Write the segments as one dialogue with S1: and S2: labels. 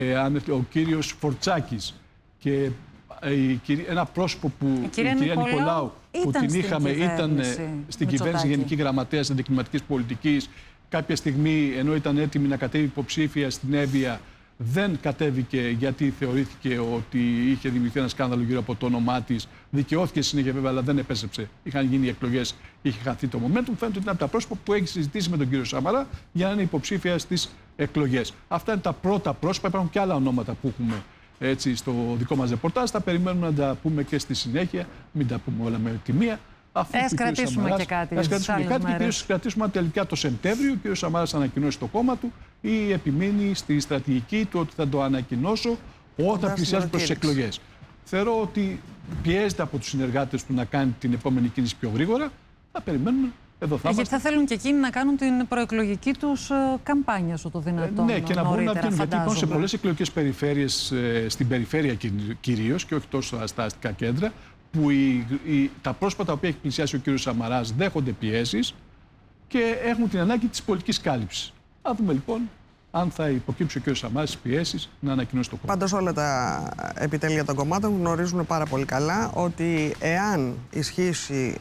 S1: ο κύριος Φορτσάκης και ένα πρόσωπο που η κυρία Νικολάου που την είχαμε, ήταν στην κυβέρνηση Γενική Γραμματέας Αντικλιματικής Πολιτικής. Κάποια στιγμή, ενώ ήταν έτοιμη να κατέβει υποψήφια στην Εύβοια, δεν κατέβηκε γιατί θεωρήθηκε ότι είχε δημιουργηθεί ένα σκάνδαλο γύρω από το όνομά της. Δικαιώθηκε συνέχεια βέβαια, αλλά δεν επέστρεψε. Είχαν γίνει εκλογές, είχε χαθεί το momentum. Φαίνεται ότι είναι από τα πρόσωπα που έχει συζητήσει με τον κύριο Σαμαρά για να είναι υποψήφια στις εκλογές. Αυτά είναι τα πρώτα πρόσωπα. Υπάρχουν και άλλα ονόματα που έχουμε έτσι, στο δικό μας ρεπορτάζ. Θα περιμένουμε να τα πούμε και στη συνέχεια. Μην τα πούμε όλα με τη μία.
S2: Ας κρατήσουμε και κάτι.
S1: Ας κρατήσουμε και κάτι και κυρίως κρατήσουμε τελικά το Σεπτέμβριο. Ο κ. Σαμάρας ανακοινώσει το κόμμα του ή επιμείνει στη στρατηγική του ότι θα το ανακοινώσω όταν πλησιάζουν προς τις εκλογές. Θεωρώ ότι πιέζεται από τους συνεργάτες του να κάνει την επόμενη κίνηση πιο γρήγορα. Θα περιμένουμε. Εδώ θα
S2: γιατί θα θέλουν και εκείνοι να κάνουν την προεκλογική τους καμπάνια όσο το δυνατόν.
S1: Ναι, και να μπορούν να πίνουν. Γιατί υπάρχουν σε πολλές εκλογικές περιφέρειες, στην περιφέρεια κυρίως και όχι τόσο στα αστικά κέντρα, που τα πρόσωπα τα οποία έχει πλησιάσει ο κ. Σαμαράς δέχονται πιέσεις και έχουν την ανάγκη της πολιτικής κάλυψης. Θα δούμε λοιπόν αν θα υποκύψει ο κ. Σαμαράς στις πιέσεις να ανακοινώσει το κόμμα.
S3: Πάντως όλα τα επιτέλεια των κομμάτων γνωρίζουν πάρα πολύ καλά ότι εάν ισχύσει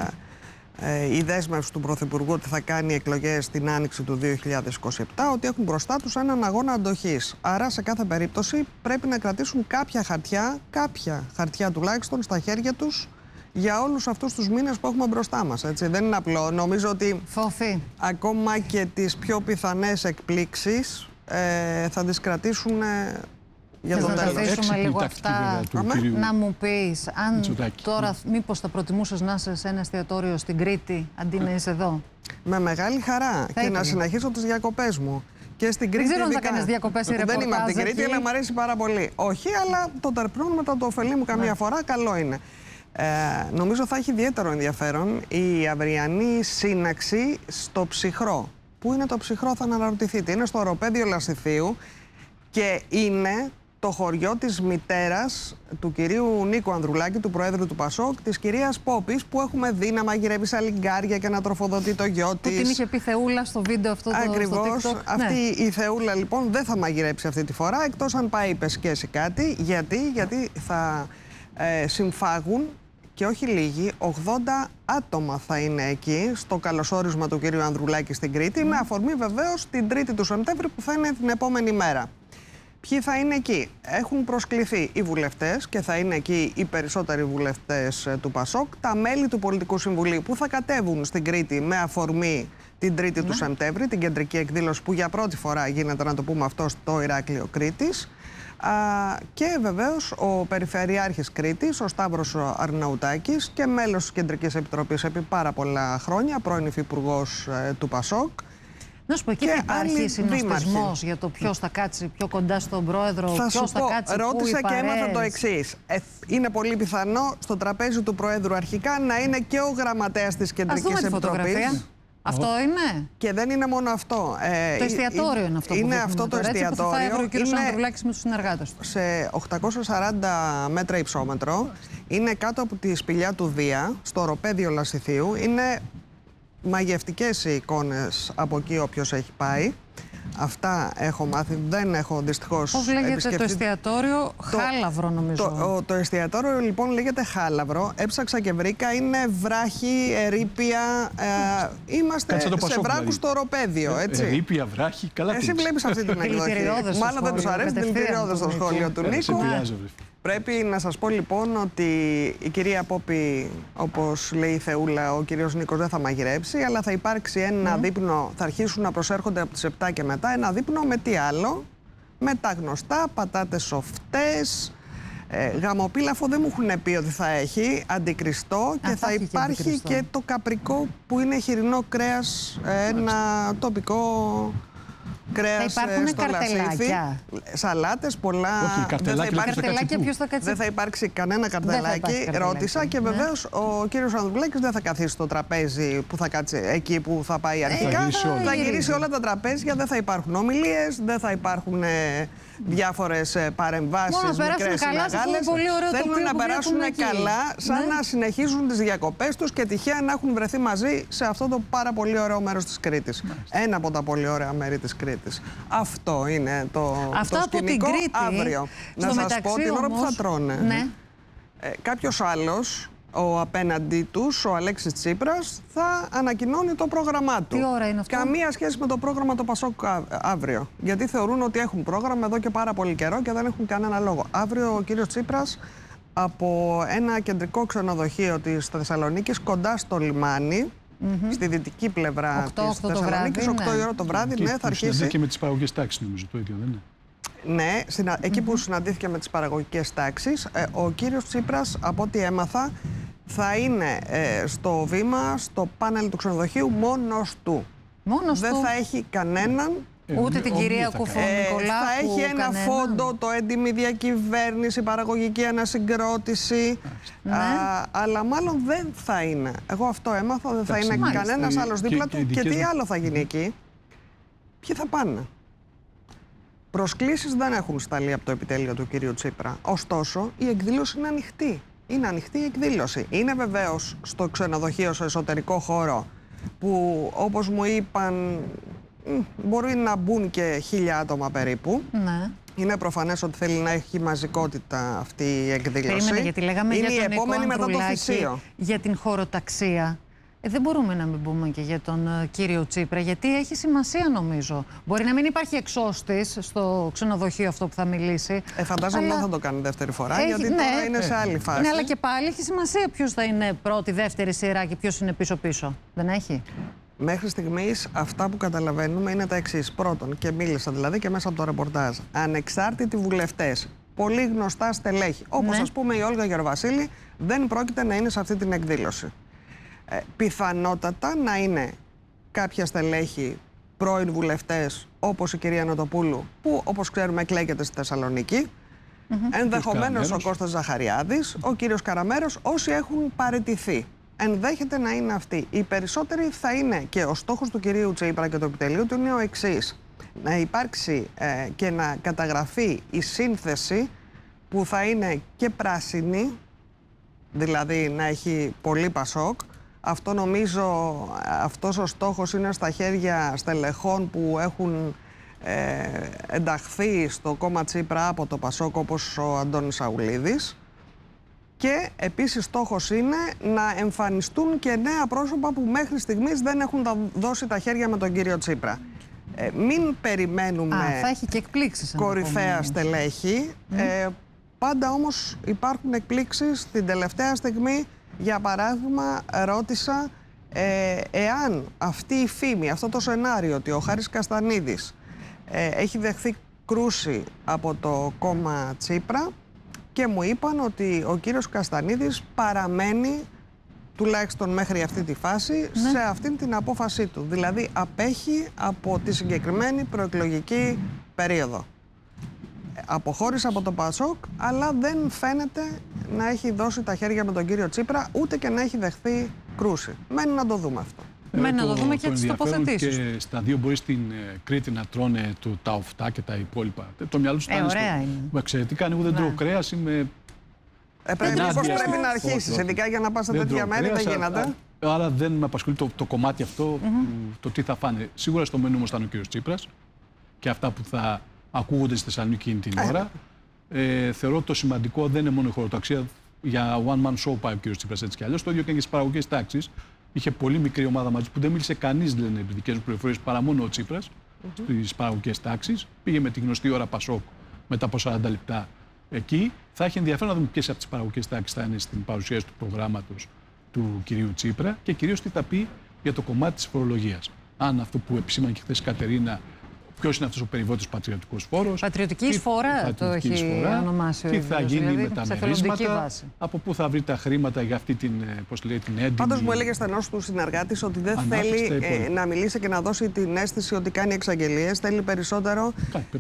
S3: η δέσμευση του Πρωθυπουργού ότι θα κάνει εκλογές την άνοιξη του 2027, ότι έχουν μπροστά τους έναν αγώνα αντοχής. Άρα σε κάθε περίπτωση πρέπει να κρατήσουν κάποια χαρτιά τουλάχιστον στα χέρια τους για όλους αυτούς τους μήνες που έχουμε μπροστά μας. Έτσι. Δεν είναι απλό. Νομίζω ότι ακόμα και τις πιο πιθανές εκπλήξεις θα τις κρατήσουν για τον τέλος.
S2: Θα αφήσουμε λίγο αυτά να μου πεις αν τώρα μήπως θα προτιμούσες να είσαι σε ένα εστιατόριο στην Κρήτη αντί να είσαι εδώ.
S3: Με μεγάλη χαρά και να συνεχίσω τις διακοπές μου. Και στην Κρήτη,
S2: δεν ξέρω αν θα κάνεις διακοπές ή ρεπορτάζ.
S3: Δεν είμαι από την Κρήτη, αλλά μου αρέσει πάρα πολύ. Όχι, αλλά το τερπνούν μετά το ωφελεί μου καμία φορά, καλό είναι. Νομίζω θα έχει ιδιαίτερο ενδιαφέρον η αυριανή σύναξη στο Ψυχρό. Πού είναι το Ψυχρό, θα αναρωτηθείτε. Είναι στο οροπέδιο Λασιθίου και είναι το χωριό της μητέρας του κυρίου Νίκου Ανδρουλάκη, του Προέδρου του Πασόκ, της κυρίας Πόπης, που έχουμε δει να μαγειρεύει σαλιγκάρια και να τροφοδοτεί το γιο της.
S2: Που την είχε πει Θεούλα στο βίντεο αυτό.
S3: Ακριβώς.
S2: Στο TikTok.
S3: Αυτή η Θεούλα λοιπόν δεν θα μαγειρέψει αυτή τη φορά, εκτός αν πάει πεσκέσει κάτι. Γιατί θα συμφάγουν, και όχι λίγοι, 80 άτομα θα είναι εκεί στο καλωσόρισμα του κυρίου Ανδρουλάκη στην Κρήτη, με αφορμή βεβαίως την 3η του Σεπτέμβρη που θα είναι την επόμενη μέρα. Ποιοι θα είναι εκεί? Έχουν προσκληθεί οι βουλευτές και θα είναι εκεί οι περισσότεροι βουλευτές του Πασόκ, τα μέλη του Πολιτικού Συμβουλίου που θα κατέβουν στην Κρήτη με αφορμή την 3η του Σεπτέμβρη, την κεντρική εκδήλωση που για πρώτη φορά γίνεται, να το πούμε αυτό, στο Ηράκλειο Κρήτης. Και βεβαίως ο Περιφερειάρχης Κρήτης, ο Σταύρος Αρναουτάκης και μέλος της Κεντρικής Επιτροπής επί πάρα πολλά χρόνια, πρώην υφυπουργός του Πασόκ.
S2: Να σου πω, εκεί θα υπάρχει συνοστισμός για το ποιος θα κάτσει πιο κοντά στον πρόεδρο, ποιος θα κάτσει πού.
S3: Ρώτησα και έμαθα το εξής. Είναι πολύ πιθανό στο τραπέζι του πρόεδρου αρχικά να είναι και ο γραμματέας της Κεντρικής Επιτροπής.
S2: Αυτό είναι.
S3: Και δεν είναι μόνο αυτό.
S2: Το εστιατόριο είναι αυτό.
S3: Είναι αυτό το εστιατόριο.
S2: Θα έβρει ο κ. Ανδρουλάκης με τους συνεργάτες του.
S3: Σε 840 μέτρα υψόμετρο. Είναι κάτω από τη σπηλιά του Δία, στο οροπέδιο Λασιθίου. Είναι μαγευτικές οι εικόνες από εκεί όποιος έχει πάει. Αυτά έχω μάθει, δεν έχω δυστυχώς.
S2: Πώς λέγεται το εστιατόριο? Χάλαβρο νομίζω.
S3: Το εστιατόριο λοιπόν λέγεται Χάλαβρο. Έψαξα και βρήκα, είναι βράχη, ερείπια. Είμαστε σε βράχους στο οροπέδιο, έτσι.
S1: Ερείπια, βράχη, καλά.
S3: Εσύ βλέπεις αυτή την εκδοχή. Μάλλον δεν τους αρέσει την δηλητηριώδες στο σχόλιο του Νίκου. Πρέπει να σας πω λοιπόν ότι η κυρία Πόπη, όπως λέει η Θεούλα, ο κύριος Νίκος δεν θα μαγειρέψει, αλλά θα υπάρξει ένα δείπνο, θα αρχίσουν να προσέρχονται από τις 7 και μετά, ένα δείπνο με τι άλλο? Με τα γνωστά, πατάτες σοφτές, γαμοπίλαφο δεν μου έχουν πει ότι θα έχει, αντικριστό, και θα υπάρχει και το καπρικό που είναι χοιρινό κρέας, ένα τοπικό κρέας στο Λασίθι, σαλάτες, πολλά.
S1: Όχι,
S3: δεν θα υπάρξει κανένα καρτελάκι, ρώτησα, και βεβαίως ο κύριος Ανδρουλάκης δεν θα καθίσει στο τραπέζι που θα κάτσει εκεί που θα πάει αρχικά. Θα γυρίσει όλα τα τραπέζια, δεν θα υπάρχουν ομιλίες, δεν θα υπάρχουν διάφορες παρεμβάσεις, μικρές ή μεγάλες. Θέλουν να περάσουν καλά, σαν να συνεχίζουν τις διακοπές τους και τυχαία να έχουν βρεθεί μαζί σε αυτό το πάρα πολύ ωραίο μέρος της Κρήτης. Ένα από τα πολύ ωραία μέρη της Κρήτης. Αυτό είναι το σκηνικό αύριο. Να σας πω την ώρα που θα τρώνε.
S2: Ναι.
S3: Κάποιος άλλος, ο απέναντί τους, ο Αλέξης Τσίπρας, θα ανακοινώνει το πρόγραμμά του.
S2: Τι ώρα είναι αυτό?
S3: Καμία σχέση με το πρόγραμμα του Πασόκ αύριο. Γιατί θεωρούν ότι έχουν πρόγραμμα εδώ και πάρα πολύ καιρό και δεν έχουν κανένα λόγο. Αύριο ο κύριος Τσίπρας από ένα κεντρικό ξενοδοχείο της Θεσσαλονίκης, κοντά στο λιμάνι, στη δυτική πλευρά της Θεσσαλονίκης, 8 η ώρα το βράδυ, θα αρχίσει.
S1: Και με τις παραγωγικές τάξεις, νομίζω, το ίδιο δεν είναι?
S3: Ναι, εκεί που συναντήθηκε με τις παραγωγικές τάξεις, ο κύριος Τσίπρας, από ό,τι έμαθα, θα είναι στο βήμα, στο πάνελ του ξενοδοχείου μόνος του. Δεν θα έχει κανέναν.
S2: Ούτε την κυρία Κουφό-Νικολάκου.
S3: Θα έχει ένα φόντο, το έντιμη διακυβέρνηση, παραγωγική ανασυγκρότηση. Αλλά μάλλον δεν θα είναι. Εγώ αυτό έμαθα, δεν θα είναι κανένας άλλος δίπλα του. Και τι άλλο θα γίνει εκεί? Ποιοι θα πάνε? Προσκλήσεις δεν έχουν σταλεί από το επιτέλειο του κυρίου Τσίπρα. Ωστόσο, η εκδήλωση είναι ανοιχτή. Είναι ανοιχτή η εκδήλωση. Είναι βεβαίως στο ξενοδοχείο, στο εσωτερικό χώρο, που όπως μου είπαν μπορεί να μπουν και 1.000 άτομα περίπου.
S2: Ναι.
S3: Είναι προφανές ότι θέλει να έχει μαζικότητα αυτή η εκδήλωση.
S2: Περίμενε, γιατί λέγαμε
S3: είναι
S2: για τον
S3: η επόμενη μετά το θυσίο.
S2: Για την χωροταξία. Δεν μπορούμε να μην πούμε και για τον κύριο Τσίπρα, γιατί έχει σημασία, νομίζω. Μπορεί να μην υπάρχει εξώστης στο ξενοδοχείο αυτό που θα μιλήσει.
S3: Φαντάζομαι δεν θα το κάνει δεύτερη φορά, γιατί τώρα είναι σε άλλη φάση.
S2: Ναι, αλλά και πάλι έχει σημασία ποιος θα είναι πρώτη, δεύτερη σειρά και ποιος είναι πίσω-πίσω. Δεν έχει?
S3: Μέχρι στιγμής αυτά που καταλαβαίνουμε είναι τα εξής. Πρώτον, και μίλησα δηλαδή και μέσα από το ρεπορτάζ, ανεξάρτητοι βουλευτές, πολύ γνωστά στελέχη, όπως ας πούμε η Όλγα Γεροβασίλη, δεν πρόκειται να είναι σε αυτή την εκδήλωση. Πιθανότατα να είναι κάποια στελέχη, πρώην βουλευτές, όπως η κυρία Νοτοπούλου, που όπως ξέρουμε εκλέγεται στη Θεσσαλονίκη, ενδεχομένως ο Κώστας Ζαχαριάδης, ο κύριος Καραμέρος, όσοι έχουν παραιτηθεί. Ενδέχεται να είναι αυτοί. Οι περισσότεροι θα είναι, και ο στόχος του κυρίου Τσίπρα και του επιτελείου του είναι ο εξής: να υπάρξει και να καταγραφεί η σύνθεση που θα είναι και πράσινη, δηλαδή να έχει πολύ Πασόκ. Αυτό νομίζω, αυτός ο στόχος είναι στα χέρια στελεχών που έχουν ενταχθεί στο κόμμα Τσίπρα από το Πασόκ, όπως ο Αντώνης Σαουλίδης. Και επίσης στόχος είναι να εμφανιστούν και νέα πρόσωπα που μέχρι στιγμής δεν έχουν δώσει τα χέρια με τον κύριο Τσίπρα. Μην περιμένουμε
S2: θα έχει και εκπλήξεις,
S3: κορυφαία στελέχη. Πάντα όμως υπάρχουν εκπλήξεις. Την τελευταία στιγμή, για παράδειγμα, ρώτησα εάν αυτή η φήμη, αυτό το σενάριο ότι ο Χάρης Καστανίδης έχει δεχθεί κρούση από το κόμμα Τσίπρα, και μου είπαν ότι ο κύριος Καστανίδης παραμένει, τουλάχιστον μέχρι αυτή τη φάση, σε αυτήν την απόφασή του. Δηλαδή απέχει από τη συγκεκριμένη προεκλογική περίοδο. Αποχώρησε από το Πασόκ, αλλά δεν φαίνεται να έχει δώσει τα χέρια με τον κύριο Τσίπρα, ούτε και να έχει δεχθεί κρούση. Μένει να το δούμε αυτό.
S2: Μένει να το δούμε και τις τοποθετήσεις.
S1: Και στα δύο μπορεί στην Κρήτη να τρώνε τα οφτά και τα υπόλοιπα. Το μυαλό του ήταν
S2: ωραία είναι.
S1: Εξαιρετικά, εγώ δεν τρώω κρέας, είμαι...
S3: Πρέπει να αρχίσεις, ειδικά για να πας σε τέτοια μέρη, δεν γίνεται.
S1: Άρα δεν με απασχολεί το κομμάτι αυτό, το τι θα φάνε. Σίγουρα στο μενού όμως ήταν ο κύριος Τσίπρας και αυτά που θα ακούγονται στη Θεσσαλονίκη εκείνη την ώρα. Θεωρώ το σημαντικό δεν είναι μόνο η χωροταξία. Για one man show πάει ο κύριος Τσίπρας έτσι κι αλλιώς. Το ίδιο και στις παραγωγικές τάξεις. Είχε πολύ μικρή ομάδα μαζί που δεν μίλησε κανείς, λένε οι δικές μου πληροφορίες, παρά μόνο ο Τσίπρας στις παραγωγικές τάξεις. Πήγε με τη γνωστή ώρα Πασόκ μετά από 40 λεπτά εκεί. Θα έχει ενδιαφέρον να δούμε ποιες από τις παραγωγικές τάξεις θα είναι στην παρουσίαση του προγράμματος του κυρίου Τσίπρα και κυρίως τι θα πει για το κομμάτι της φορολογίας. Αν αυτό που επισήμανε και χθες η Κατερίνα, ποιος είναι αυτός ο περιβόητος πατριωτικός φόρος.
S2: Πατριωτική εισφορά το έχει ονομάσει ο
S1: ίδιος. Τι θα γίνει
S2: δηλαδή,
S1: με τα μερίσματα, από πού θα βρει τα χρήματα για αυτή την, πώς λέει, την έντιμη...
S3: Πάντως μου έλεγε στενός του συνεργάτης ότι δεν θέλει να μιλήσει και να δώσει την αίσθηση ότι κάνει εξαγγελίες. Θέλει περισσότερο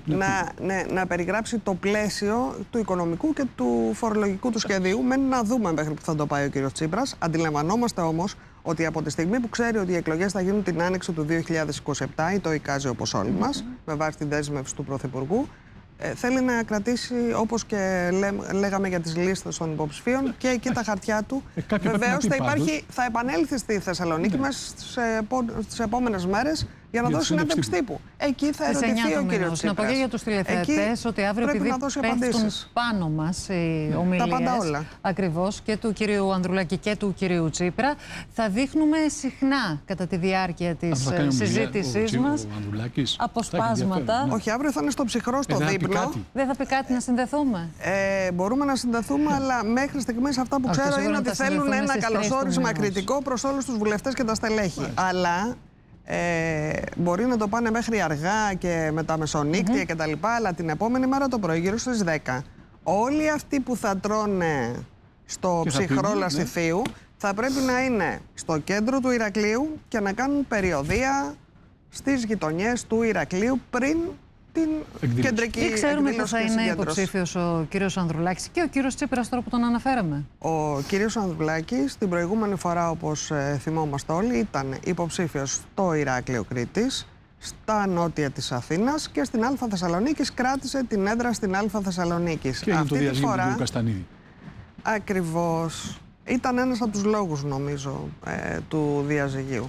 S3: να περιγράψει το πλαίσιο του οικονομικού και του φορολογικού του σχεδίου. Μένει να δούμε μέχρι που θα το πάει ο κύριος Τσίπρας. Αντιλαμβανόμαστε όμως ότι από τη στιγμή που ξέρει ότι οι εκλογές θα γίνουν την άνοιξη του 2027, ή το εικάζει όπως όλοι μας, με βάση τη δέσμευση του Πρωθυπουργού, θέλει να κρατήσει, όπως και λέγαμε για τις λίστες των υποψηφίων, και εκεί τα χαρτιά του. Βεβαίως θα επανέλθει στη Θεσσαλονίκη μέσα στις επόμενες μέρες για να δώσει συνέντευξη τύπου. Εκεί θα ερωτηθεί ο κύριος Τσίπρας.
S2: Να πω και για τους τηλεθεατές ότι αύριο, επειδή πέφτουν πάνω μας οι ομιλίες ακριβώς και του κυρίου Ανδρουλάκη και του κυρίου Τσίπρα, θα δείχνουμε συχνά κατά τη διάρκεια της συζήτησής μας αποσπάσματα.
S3: Όχι, αύριο θα είναι στο ψυχρό, στο δείπνο.
S2: Δεν θα πει κάτι να συνδεθούμε?
S3: Μπορούμε να συνδεθούμε, αλλά μέχρι στιγμής αυτά που ξέρω είναι ότι θέλουν ένα καλωσόρισμα κριτικό προς όλους τους βουλευτές και τα στελέχη. Αλλά μπορεί να το πάνε μέχρι αργά και με τα μεσονύκτια κτλ. Αλλά την επόμενη μέρα το πρωί, γύρω στις 10, όλοι αυτοί που θα τρώνε στο ψυχρό Λασιθίου θα πρέπει να είναι στο κέντρο του Ηρακλείου και να κάνουν περιοδεία στις γειτονιές του Ηρακλείου πριν την κεντρική εκδήλωση.
S2: Τι ξέρουμε που θα είναι υποψήφιος ο κύριος Ανδρουλάκης και ο κύριος Τσίπρας τώρα που τον αναφέραμε?
S3: Ο κύριος Ανδρουλάκης την προηγούμενη φορά, όπως θυμόμαστε όλοι, ήταν υποψήφιος στο Ηράκλειο Κρήτης, στα νότια της Αθήνας και στην Α Θεσσαλονίκης. Κράτησε την έδρα στην Α Θεσσαλονίκης.
S1: Και αυτή τη φορά του Καστανίδη.
S3: Ακριβώς. Ήταν ένας από τους λόγους, νομίζω, του διαζυγίου.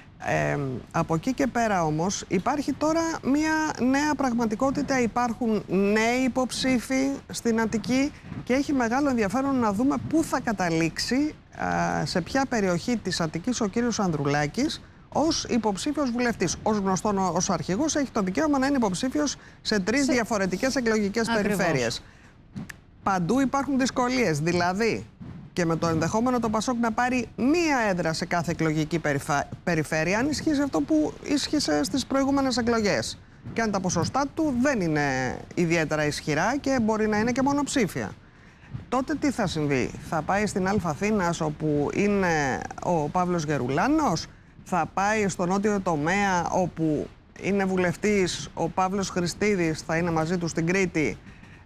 S3: Από εκεί και πέρα όμως υπάρχει τώρα μια νέα πραγματικότητα. Υπάρχουν νέοι υποψήφοι στην Αττική και έχει μεγάλο ενδιαφέρον να δούμε πού θα καταλήξει, σε ποια περιοχή της Αττικής ο κύριος Ανδρουλάκης ως υποψήφιος βουλευτής. Ως γνωστόν, ως αρχηγός έχει το δικαίωμα να είναι υποψήφιος σε 3 διαφορετικές εκλογικές περιφέρειες. Παντού υπάρχουν δυσκολίες, δηλαδή και με το ενδεχόμενο το Πασόκ να πάρει μία έδρα σε κάθε εκλογική περιφέρεια, αν ισχύσει αυτό που ίσχυσε στις προηγούμενες εκλογές. Και αν τα ποσοστά του δεν είναι ιδιαίτερα ισχυρά και μπορεί να είναι και μονοψήφια. Τότε τι θα συμβεί? Θα πάει στην Α Αθήνας, όπου είναι ο Παύλος Γερουλάνος? Θα πάει στο νότιο τομέα, όπου είναι βουλευτής ο Παύλος Χριστίδης, θα είναι μαζί του στην Κρήτη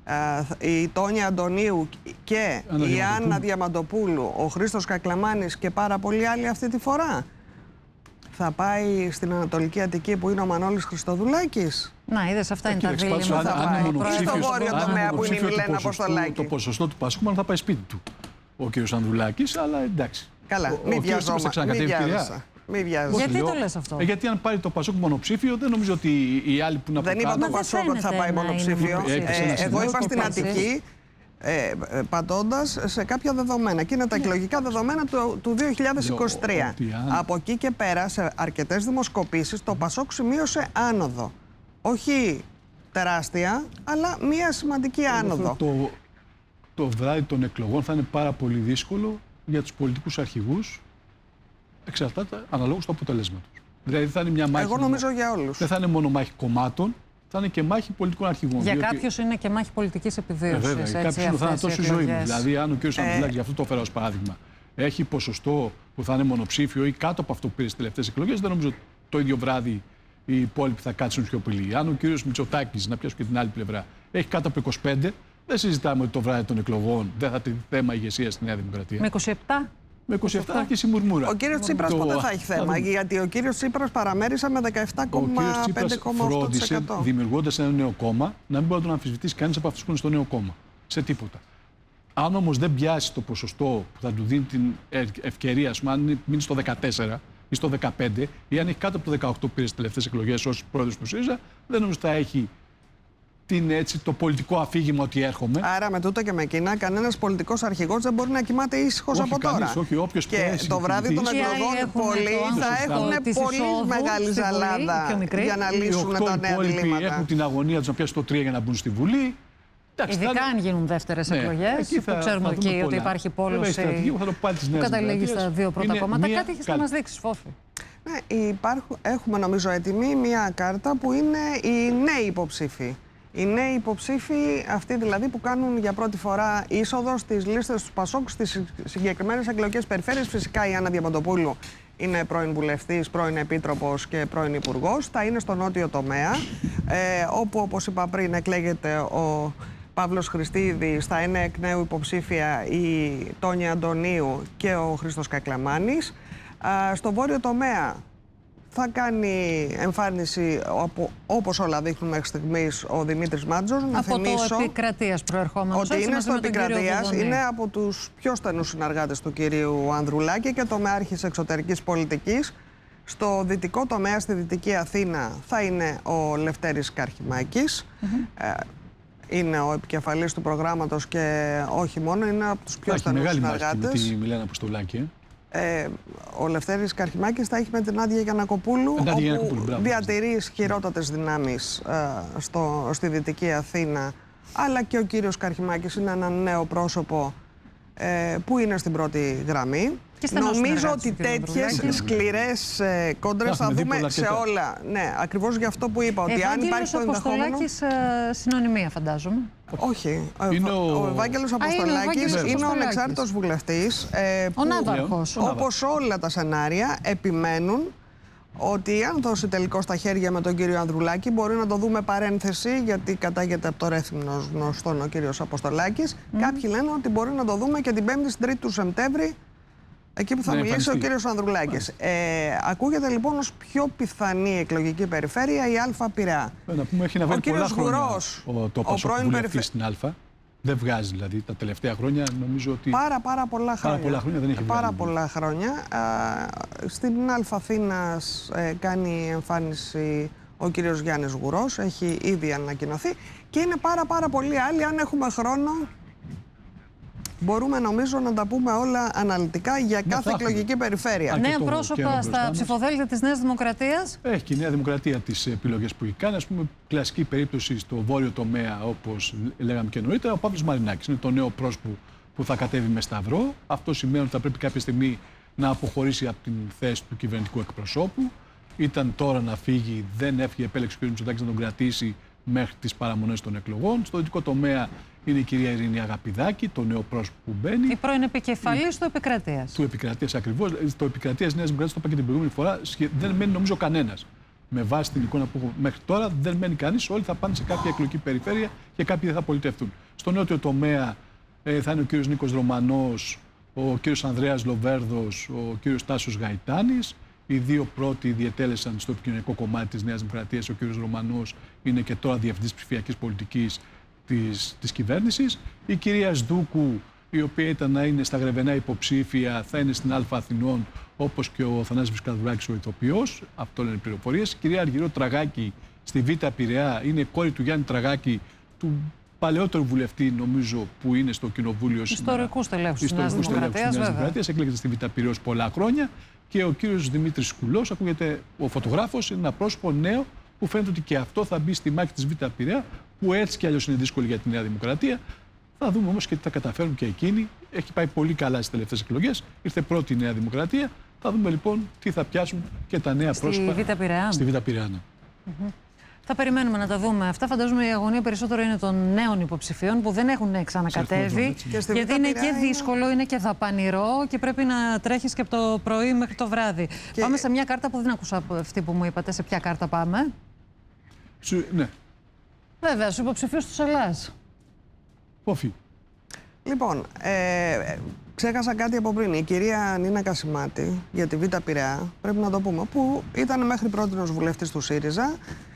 S3: η Τόνια Αντωνίου και η Άννα Διαμαντοπούλου, ο Χρήστος Κακλαμάνης και πάρα πολλοί άλλοι αυτή τη φορά? Θα πάει στην Ανατολική Αττική, που είναι ο Μανώλης Χριστοδουλάκης?
S2: Να, είδες, αυτά είναι τα δίλημμα.
S3: Θα πάει στο βόρειο τομέα, που είναι η Μιλένα Αποστολάκη.
S1: Το ποσοστό του Πασόκου μάλλον θα πάει σπίτι του ο κύριος Ανδρουλάκης, αλλά εντάξει.
S3: Καλά, μην βιαζόμαστε. Μην βιάζεσαι.
S2: Γιατί το λες αυτό?
S1: Γιατί αν πάρει το Πασόκ μονοψήφιο, δεν νομίζω ότι οι άλλοι που είναι από κάτω...
S3: Δεν είπα το Πασόκ ότι θα πάει μονοψήφιο. Εγώ είπα στην Αττική, πατώντας σε κάποια δεδομένα. Και είναι τα εκλογικά δεδομένα του 2023. Από εκεί και πέρα, σε αρκετές δημοσκοπήσεις, το Πασόκ σημείωσε άνοδο. Όχι τεράστια, αλλά μία σημαντική άνοδο.
S1: Το βράδυ των εκλογών θα είναι πάρα πολύ δύσκολο για τους πολιτικούς αρχηγούς. Εξαρτάται αναλόγως του αποτελέσματος. Δηλαδή θα είναι μια μάχη.
S3: Εγώ νομίζω για όλους.
S1: Δεν θα είναι μόνο μάχη κομμάτων, θα είναι και μάχη πολιτικών αρχηγών.
S2: Για κάποιους είναι και μάχη πολιτικής επιβίωσης.
S1: Βέβαια, για κάποιους είναι ο θάνατος στη ζωή μου. Δηλαδή, αν ο κ. Ανδρουλάκης, για αυτό το έφερα ως παράδειγμα, έχει ποσοστό που θα είναι μονοψήφιο ή κάτω από αυτό που πήρε στις τελευταίες εκλογές, δεν νομίζω το ίδιο βράδυ οι υπόλοιποι θα κάτσουν σιωπηλοί. Αν ο κ. Μητσοτάκης, να πιάσω και την άλλη πλευρά, έχει κάτω από 25, δεν συζητάμε ότι το βράδυ των εκλογών δεν θα τεθεί θέμα ηγεσία στη Νέα Δημοκρατία.
S2: Με 27.
S1: Με 27 και συμμουρμούρα.
S3: Ο κύριος Τσίπρας ποτέ θα έχει θέμα, γιατί ο κύριος Τσίπρας παραμέρισε με 17,5%.
S1: Φρόντισε, δημιουργώντας ένα νέο κόμμα, να μην μπορεί να τον αμφισβητήσει κανείς από αυτούς που είναι στο νέο κόμμα. Σε τίποτα. Αν όμως δεν πιάσει το ποσοστό που θα του δίνει την ευκαιρία, αν μείνει στο 14 ή στο 15, ή αν έχει κάτω από το 18 που πήρε στις τελευταίες εκλογές ως πρόεδρος του ΣΥΡΙΖΑ, δεν νομίζω ότι θα έχει το πολιτικό αφήγημα ότι έρχομαι.
S3: Άρα με τούτα και με εκείνα, κανένας πολιτικός αρχηγός δεν μπορεί να κοιμάται ήσυχος από τώρα.
S1: Όχι, όποιος
S3: και το βράδυ των εκλογών πολλοί θα έχουν πολύ μεγάλη ζαλάδα για να λύσουν τα νέα διλήμματα.
S1: Έχουν την αγωνία τους να πιάσουν το 3 για να μπουν στη Βουλή.
S2: Ειδικά αν γίνουν δεύτερες εκλογές, που ξέρουμε εκεί ότι υπάρχει πόλωση που καταλήγει στα 2 πρώτα κόμματα. Κάτι έχεις να μας δείξεις, Φόφη?
S3: Έχουμε νομίζω έτοιμη μια κάρτα που είναι οι νέοι υποψήφοι. Οι νέοι υποψήφοι, αυτοί δηλαδή που κάνουν για πρώτη φορά είσοδο στις λίστες του Πασόκ στις συγκεκριμένες εκλογικές περιφέρειες. Φυσικά η Άννα Διαμαντοπούλου είναι πρώην βουλευτής, πρώην επίτροπος και πρώην υπουργός. Θα είναι στο νότιο τομέα, όπου όπως είπα πριν εκλέγεται ο Παύλος Χριστίδης, θα είναι εκ νέου υποψήφια η Τόνια Αντωνίου και ο Χρήστος Κακλαμάνης. Στο βόρειο τομέα Θα κάνει εμφάνιση, όπως όλα δείχνουν μέχρι στιγμής, ο Δημήτρης Μάντζος.
S2: Από το Επικρατείας προερχόμενος.
S3: Ότι είναι στο Επικρατείας, είναι από τους πιο στενούς συνεργάτες του κυρίου Ανδρουλάκη και τομεάρχης εξωτερικής πολιτικής. Στο δυτικό τομέα, στη Δυτική Αθήνα, θα είναι ο Λευτέρης Καρχημάκης. Είναι ο επικεφαλής του προγράμματος και όχι μόνο, είναι από τους πιο στενούς συνεργάτες.
S1: Τη Μιλένα Αποστολάκη.
S3: Ο Λευτέρης Καρχημάκης θα έχει με την Άντια Γιαννακοπούλου, όπου διατηρεί ισχυρότατες δυνάμεις στη Δυτική Αθήνα. Αλλά και ο κύριος Καρχημάκης είναι ένα νέο πρόσωπο που είναι στην πρώτη γραμμή. Νομίζω ότι τέτοιες σκληρές κόντρες θα δούμε σε όλα. Ναι, ακριβώς γι' αυτό που είπα. Ότι αν υπάρχει το ενδεχόμενο.
S2: Ο Αποστολάκης συνωνυμία, φαντάζομαι.
S3: Όχι. Ο Ευάγγελος Αποστολάκης είναι ο ανεξάρτητος βουλευτής.
S2: Ο Ναύαρχος.
S3: Όπως όλα τα σενάρια επιμένουν ότι αν δώσει τελικώς τα χέρια με τον κύριο Ανδρουλάκη, μπορεί να το δούμε παρένθεση, γιατί κατάγεται από το Ρέθυμνος γνωστόν ο κύριος Αποστολάκης. Κάποιοι λένε ότι μπορεί να το δούμε και την 5η στην 3η του Σεπτέμβρη, εκεί που θα μιλήσει ο κύριος Ανδρουλάκης. Ακούγεται λοιπόν ως πιο πιθανή εκλογική περιφέρεια η Α Πειραιά.
S1: Να πούμε, έχει να βγάλει πολλά χρόνια το Πασόκ βουλευτής στην Α. Δεν βγάζει δηλαδή τα τελευταία χρόνια, νομίζω ότι.
S3: Πάρα πολλά χρόνια.
S1: Δεν έχει
S3: πάρα πολλά χρόνια. Στην Α Αθήνας κάνει εμφάνιση ο κύριος Γιάννης Γουρός, έχει ήδη ανακοινωθεί και είναι πάρα πολλοί άλλοι. Αν έχουμε χρόνο, μπορούμε νομίζω να τα πούμε όλα αναλυτικά για κάθε εκλογική περιφέρεια.
S2: Νέα πρόσωπα στα ψηφοδέλτια της Νέας Δημοκρατίας.
S1: Έχει και η Νέα Δημοκρατία τις επιλογές που έχει κάνει. Ας πούμε, κλασική περίπτωση στο βόρειο τομέα, όπως λέγαμε και νωρίτερα, ο Παύλος Μαρινάκης. Είναι το νέο πρόσωπο που θα κατέβει με σταυρό. Αυτό σημαίνει ότι θα πρέπει κάποια στιγμή να αποχωρήσει από την θέση του κυβερνητικού εκπροσώπου. Ήταν τώρα να φύγει, δεν έφυγε, επέλεξε ο κ. Μητσοτάκης να τον κρατήσει μέχρι τις παραμονές των εκλογών. Στο δυτικό τομέα είναι η κυρία Ειρήνη Αγαπηδάκη, το νέο πρόσωπο που μπαίνει.
S2: Η πρώην επικεφαλής του Επικρατείας.
S1: Του Επικρατείας, ακριβώς. Στο Επικρατείας Νέας Δημοκρατίας, το είπα και την προηγούμενη φορά, δεν μένει νομίζω κανένας. Με βάση την εικόνα που έχω μέχρι τώρα, δεν μένει κανείς. Όλοι θα πάνε σε κάποια εκλογική περιφέρεια και κάποιοι δεν θα πολιτευτούν. Στο νότιο τομέα θα είναι ο κύριος Νίκος Ρωμανός, ο κύριος Ανδρέας Λοβέρδος, ο κύριος Τάσος Γαϊτάνης. Οι δύο πρώτοι διετέλεσαν στο επικοινωνικό κομμάτι της Νέας Δημοκρατίας. Ο κύριος Ρωμανός είναι και τώρα διευθυντής ψηφιακής πολιτικής της κυβέρνησης. Η κυρία Σδούκου, η οποία ήταν να είναι στα Γρεβενά υποψήφια, θα είναι στην Α Αθηνών, όπως και ο Θανάσης Βυσκαδουράκης, ο ηθοποιός. Αυτό λένε οι πληροφορίες. Η κυρία Αργυρό Τραγάκη στη Β' Πειραιά είναι κόρη του Γιάννη Τραγάκη, του παλαιότερου βουλευτή, νομίζω, που είναι στο κοινοβούλιο σήμερα.
S2: Ιστορικούς τελέχους της Νέας Δημοκρατίας.
S1: Εκλέγεται στη Β' Πειραιώς πολλά χρόνια. Και ο κύριος Δημήτρης Κουλός, ακούγεται ο φωτογράφος, είναι ένα πρόσωπο νέο που φαίνεται ότι και αυτό θα μπει στη μάχη της Β' Πειραιά, που έτσι κι αλλιώς είναι δύσκολη για τη Νέα Δημοκρατία. Θα δούμε όμως και τι θα καταφέρουν και εκείνοι. Έχει πάει πολύ καλά στις τελευταίες εκλογές. Ήρθε πρώτη η Νέα Δημοκρατία. Θα δούμε λοιπόν τι θα πιάσουν και τα νέα πρόσωπα. Στη Β' Πειραιά.
S2: Θα περιμένουμε να τα δούμε αυτά. Φαντάζομαι η αγωνία περισσότερο είναι των νέων υποψηφίων που δεν έχουν ξανακατέβει. Γιατί είναι και δύσκολο, είναι και δαπανηρό και πρέπει να τρέχεις και από το πρωί μέχρι το βράδυ. Πάμε σε μια κάρτα που δεν άκουσα αυτή που μου είπατε. Σε ποια κάρτα πάμε?
S1: Ναι.
S2: Βέβαια, στους υποψηφίους του Ελλάς.
S1: Πόφι.
S3: Λοιπόν, ξέχασα κάτι από πριν. Η κυρία Νίνα Κασιμάτη για τη Β' Πειραιά, πρέπει να το πούμε, που ήταν μέχρι πρότινος βουλευτής του ΣΥΡΙΖΑ.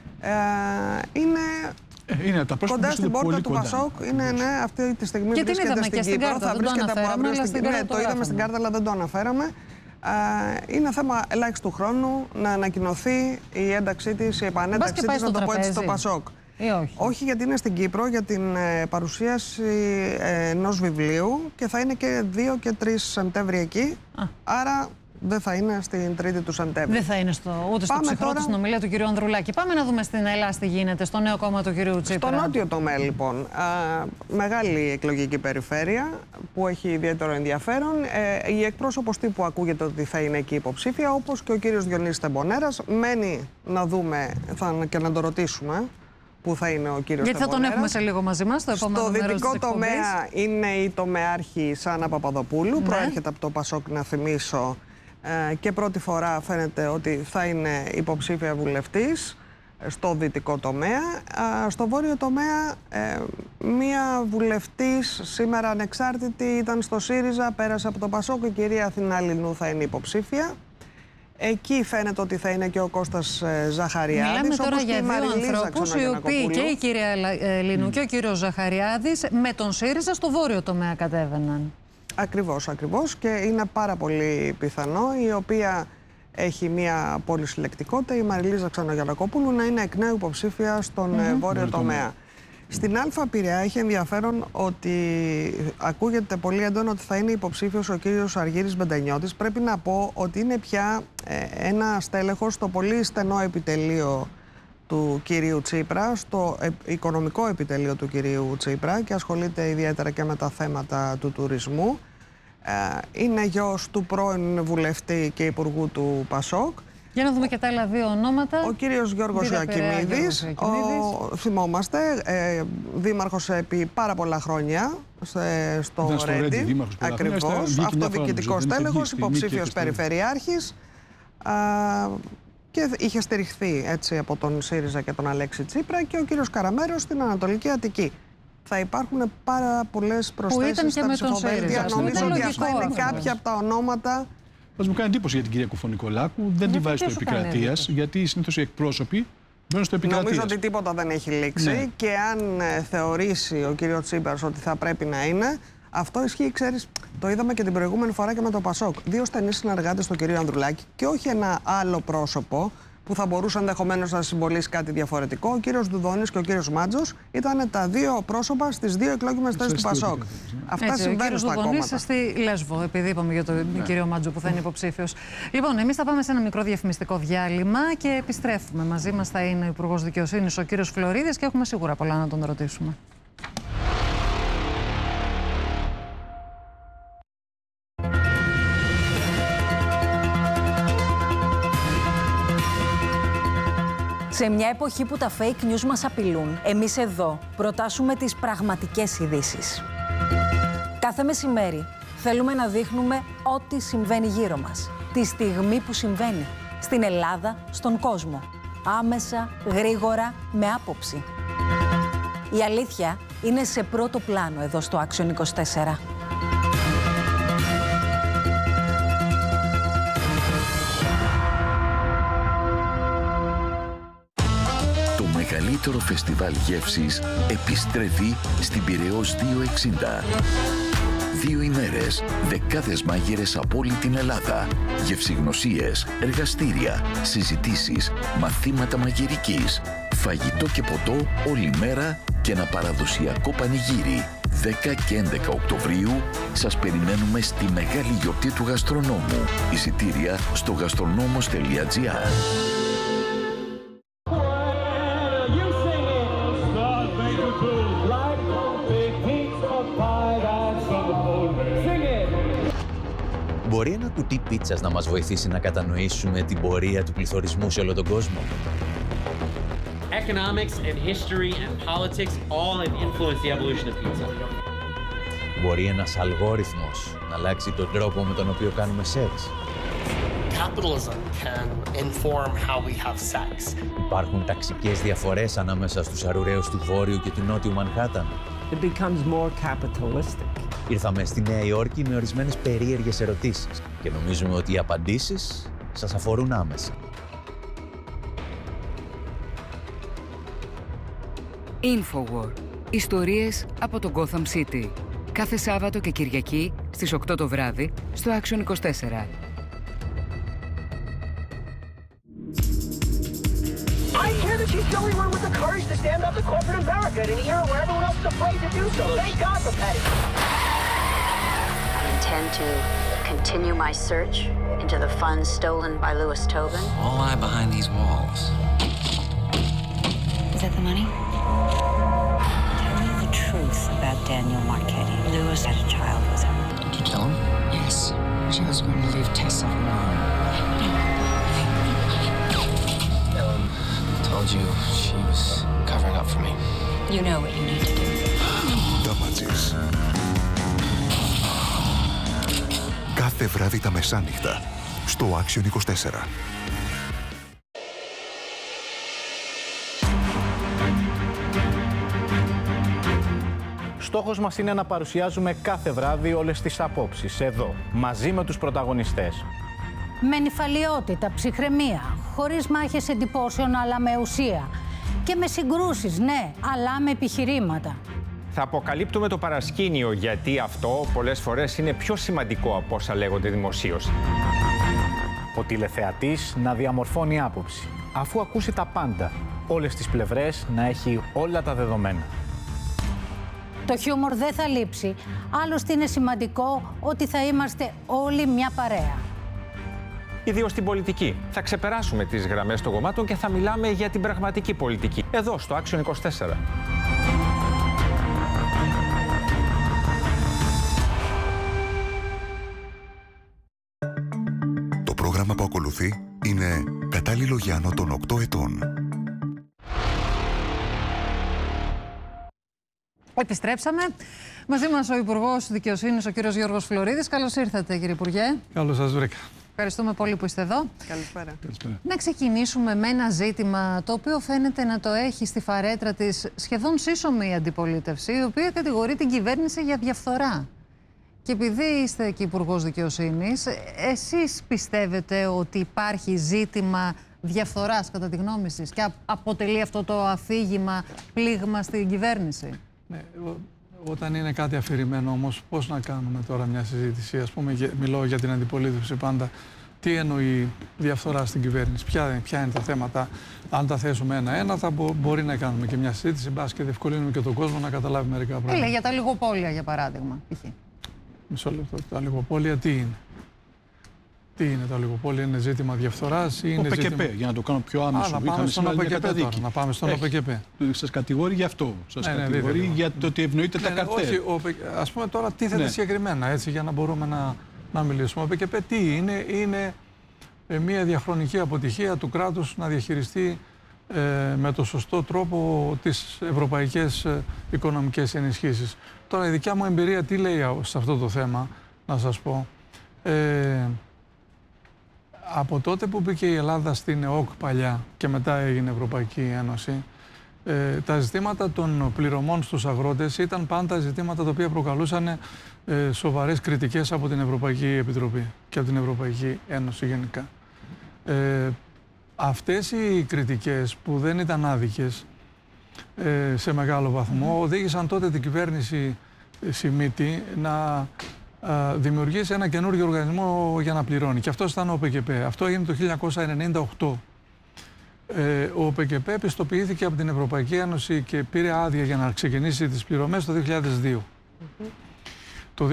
S3: Είναι κοντά στην πόρτα του Πασόκ. Είναι, ναι, αυτή τη στιγμή
S2: και
S3: βρίσκεται στην Κύπρο.
S2: Θα βρίσκεται από αύριο στην Κύπρο.
S3: Ναι, το είδαμε στην κάρτα, αλλά δεν το αναφέραμε. Είναι θέμα ελάχιστου χρόνου να ανακοινωθεί η ένταξή της, η επανένταξή της, να το πω έτσι, στο Πασόκ. Όχι, γιατί είναι στην Κύπρο για την παρουσίαση ενός βιβλίου και θα είναι και 2 και 3 Σεπτέμβρη εκεί. Άρα δεν θα είναι στην 3η του Σεπτέμβρη.
S2: Δεν θα είναι ούτε στο ψυχρό του συνομιλία του κ. Ανδρουλάκη. Πάμε να δούμε στην Ελλάδα τι γίνεται, στο νέο κόμμα του κ. Τσίπρα.
S3: Στο νότιο τομέα, λοιπόν. Μεγάλη εκλογική περιφέρεια που έχει ιδιαίτερο ενδιαφέρον. Η εκπρόσωπος τύπου ακούγεται ότι θα είναι εκεί υποψήφια, όπως και ο κ. Διονύσης Τεμπονέρας. Μένει να δούμε και να το ρωτήσουμε πού θα είναι ο κύριος Τεμπονέρας.
S2: Γιατί θα τον έχουμε σε λίγο μαζί μας, στο επόμενο μέρος της εκπομπής.
S3: Στο δυτικό τομέα είναι η τομεάρχη Σάννα Παπαδοπούλου. Ναι. Προέρχεται από το Πασόκ, να θυμίσω. Και πρώτη φορά φαίνεται ότι θα είναι υποψήφια βουλευτής στο δυτικό τομέα. Στο βόρειο τομέα μία βουλευτής σήμερα ανεξάρτητη ήταν στο ΣΥΡΙΖΑ, πέρασε από το Πασόκ, η κυρία Αθηνά Λινού θα είναι υποψήφια. Εκεί φαίνεται ότι θα είναι και ο Κώστας Ζαχαριάδης.
S2: Μιλάμε τώρα για δύο ανθρώπους, οι οποίοι και η κυρία Λινού και ο κύριος Ζαχαριάδης με τον ΣΥΡΙΖΑ στο βόρειο τομέα κατέβαιναν.
S3: Ακριβώς, ακριβώς. Και είναι πάρα πολύ πιθανό η οποία έχει μια πολυσυλλεκτικότητα, η Μαριλίζα Ξανογιαννακοπούλου, να είναι εκ νέου υποψήφια στον βόρειο τομέα. Στην Α Πειραιά έχει ενδιαφέρον ότι ακούγεται πολύ έντονο ότι θα είναι υποψήφιος ο κύριος Αργύρης Μπεντανιώτης. Πρέπει να πω ότι είναι πια ένα στέλεχος στο πολύ στενό επιτελείο του κυρίου Τσίπρα, στο οικονομικό επιτελείο του κυρίου Τσίπρα, και ασχολείται ιδιαίτερα και με τα θέματα του τουρισμού. Είναι γιος του πρώην βουλευτή και υπουργού του ΠΑΣΟΚ.
S2: Για να δούμε και τα άλλα δύο ονόματα.
S3: Ο κύριος Γιώργος Ιωακιμίδης, θυμόμαστε, δήμαρχος επί πάρα πολλά χρόνια στο Ρέντι. Ακριβώς, αυτοδιοικητικός τέλεχος, υποψήφιος περιφερειάρχης, και είχε στηριχθεί έτσι από τον ΣΥΡΙΖΑ και τον Αλέξη Τσίπρα, και ο κύριος Καραμέρος στην Ανατολική Αττική. Θα υπάρχουν πάρα πολλές προσθέσεις στα ψηφοδέλτια. Νομίζω ότι αυτά είναι κάποια από τα ονόματα.
S1: Μας μου κάνει εντύπωση για την κυρία Κουφωνικολάκου. Δεν τη βάζει στο επικρατείας, γιατί συνήθως οι εκπρόσωποι μπαίνουν στο επικρατείας.
S3: Νομίζω ότι τίποτα δεν έχει λήξει. Ναι. Και αν θεωρήσει ο κύριος Τσίπρας ότι θα πρέπει να είναι, αυτό ισχύει, ξέρεις, το είδαμε και την προηγούμενη φορά και με το ΠΑΣΟΚ. Δύο στενείς συνεργάτες, τον κύριο Ανδρουλάκη, και όχι ένα άλλο πρόσωπο που θα μπορούσε ενδεχομένως να συμβολήσει κάτι διαφορετικό. Ο κύριος Δουδόνης και ο κύριος Μάτζος ήταν τα δύο πρόσωπα στις δύο εκλογικές θέσεις του ΠΑΣΟΚ. Αυτά συμβαίνουν στα κόμματα. Ο κύριος Δουδόνης στη Λέσβο, επειδή είπαμε για τον κύριο Μάτζο που θα είναι υποψήφιος. Λοιπόν, εμείς θα πάμε σε ένα μικρό διαφημιστικό διάλειμμα και επιστρέφουμε. Μαζί μας θα είναι ο Υπουργός Δικαιοσύνης, ο κύριος Φλωρίδης, και έχουμε σίγουρα πολλά να τον ρωτήσουμε.
S4: Σε μια εποχή που τα fake news μας απειλούν, εμείς εδώ προτάσουμε τις πραγματικές ειδήσεις. Κάθε μεσημέρι θέλουμε να δείχνουμε ό,τι συμβαίνει γύρω μας, τη στιγμή που συμβαίνει, στην Ελλάδα, στον κόσμο. Άμεσα, γρήγορα, με άποψη. Η αλήθεια είναι σε πρώτο πλάνο εδώ στο Action 24.
S5: Το μεγαλύτερο φεστιβάλ γεύσης επιστρέφει στην Πειραιώς 260. 2 ημέρες, δεκάδες μάγειρες από όλη την Ελλάδα, γευσηγνωσίες, εργαστήρια, συζητήσεις, μαθήματα μαγειρικής, φαγητό και ποτό όλη μέρα και ένα παραδοσιακό πανηγύρι. 10 και 11 Οκτωβρίου σας περιμένουμε στη μεγάλη γιορτή του γαστρονόμου. Εισιτήρια στο gastronomos.gr.
S6: Μπορεί ένα κουτί πίτσας να μας βοηθήσει να κατανοήσουμε την πορεία του πληθωρισμού σε όλο τον κόσμο?
S7: Economics and history and politics all have influenced the evolution of pizza.
S6: Μπορεί ένας αλγόριθμος να αλλάξει τον τρόπο με τον οποίο κάνουμε σεξ?
S8: Capitalism can inform how we have sex.
S6: Υπάρχουν ταξικές διαφορές ανάμεσα στους αρουραίους του Βόρειου και του Νότιου Μανχάταν?
S8: It becomes more capitalistic.
S6: Ήρθαμε στη Νέα Υόρκη με ορισμένες περίεργες ερωτήσεις και νομίζουμε ότι οι απαντήσεις σας αφορούν άμεσα.
S9: Infowar. Ιστορίες από το Gotham City. Κάθε Σάββατο και Κυριακή στις 8 το βράδυ στο Action 24.
S10: I hear that she's the only one with the courage to stand up to corporate America in an era where everyone else is afraid to do so. Thank God for Patty.
S11: I intend to continue my search into the funds stolen by Louis Tobin.
S12: All lie behind these walls.
S11: Is that the money? Tell me the truth about Daniel Marchetti. Louis had a child with him.
S12: Did you tell him?
S11: Yes. She was going to leave Tessa alone.
S12: Told you she was covering up for me.
S11: You know what you need to do.
S5: Damages. Κάθε βράδυ τα μεσάνυχτα στο Action 24.
S13: Στόχος μας είναι να παρουσιάζουμε κάθε βράδυ όλες τις απόψεις, εδώ, μαζί με τους πρωταγωνιστές. Με νηφαλιότητα, ψυχραιμία, χωρίς μάχες εντυπώσεων αλλά με ουσία. Και με συγκρούσεις, ναι, αλλά με επιχειρήματα.
S14: Θα αποκαλύπτουμε το παρασκήνιο, γιατί αυτό πολλές φορές είναι πιο σημαντικό από όσα λέγονται δημοσίως.
S15: Ο τηλεθεατής να διαμορφώνει άποψη, αφού ακούσει τα πάντα, όλες τις πλευρές, να έχει όλα τα δεδομένα.
S13: Το χιούμορ δεν θα λείψει, άλλωστε είναι σημαντικό ότι θα είμαστε όλοι μια παρέα.
S14: Ιδίως στην πολιτική. Θα ξεπεράσουμε τις γραμμές των κομμάτων και θα μιλάμε για την πραγματική πολιτική. Εδώ, στο Action 24.
S16: Το πρόγραμμα που ακολουθεί είναι κατάλληλο για άνω των 8 ετών.
S2: Επιστρέψαμε. Μαζί μας ο Υπουργός Δικαιοσύνης, ο κύριος Γιώργος Φλωρίδης. Καλώς ήρθατε, κύριε Υπουργέ.
S1: Καλώς σας βρήκα.
S2: Ευχαριστούμε πολύ που είστε εδώ.
S3: Καλησπέρα.
S2: Να ξεκινήσουμε με ένα ζήτημα το οποίο φαίνεται να το έχει στη φαρέτρα της σχεδόν σύσσωμη αντιπολίτευση, η οποία κατηγορεί την κυβέρνηση για διαφθορά. Και επειδή είστε και Υπουργός Δικαιοσύνης, εσείς πιστεύετε ότι υπάρχει ζήτημα διαφθοράς κατά τη γνώμη σας και αποτελεί αυτό το αφήγημα πλήγμα στην κυβέρνηση?
S1: Ναι, όταν είναι κάτι αφηρημένο όμως, πώς να κάνουμε τώρα μια συζήτηση? Ας πούμε, μιλώ για την αντιπολίτευση πάντα. Τι εννοεί διαφθορά στην κυβέρνηση, ποια είναι τα θέματα? Αν τα θέσουμε ένα-ένα, θα μπορεί να κάνουμε και μια συζήτηση, μπας και διευκολύνουμε και τον κόσμο να καταλάβει μερικά πράγματα.
S2: Για τα λιγοπόλια, για παράδειγμα.
S1: Μισό λεπτό. Τα λιγοπόλια τι είναι? Τι είναι τα λιγοπόλια? Είναι ζήτημα διαφθοράς ή είναι
S17: ΠΚΠ,
S1: ζήτημα...
S17: για να το κάνω πιο άμεσο.
S1: Να πάμε στον ΟΠΚΠ τώρα. Να πάμε στον ΟΠΚΠ.
S17: Σας κατηγορεί γι' αυτό. Σας κατηγορεί για το ότι ευνοείται τα καρτέλ.
S1: Όχι, ας πούμε τώρα τίθεται συγκεκριμένα, έτσι, για να μπορούμε να μιλήσουμε. Ο ΟΠΚΠ τι είναι? Είναι μια διαχρονική αποτυχία του κράτους να διαχειριστεί με το σωστό τρόπο τις ευρωπαϊκές οικονομικές ενισχύσεις. Τώρα η δικιά μου εμπειρία τι λέει σε αυτό το θέμα, να σας πω. Από τότε που μπήκε η Ελλάδα στην ΕΟΚ παλιά και μετά έγινε Ευρωπαϊκή Ένωση, τα ζητήματα των πληρωμών στους αγρότες ήταν πάντα ζητήματα τα οποία προκαλούσαν σοβαρές κριτικές από την Ευρωπαϊκή Επιτροπή και από την Ευρωπαϊκή Ένωση γενικά. Αυτές οι κριτικές που δεν ήταν άδικες σε μεγάλο βαθμό οδήγησαν τότε την κυβέρνηση Σιμίτη να δημιουργήσει ένα καινούργιο οργανισμό για να πληρώνει. Και αυτό ήταν ο ΟΠΚΠ. Αυτό έγινε το 1998. Ο ΟΠΚΠ επιστοποιήθηκε από την Ευρωπαϊκή Ένωση και πήρε άδεια για να ξεκινήσει τις πληρωμές το 2002. Το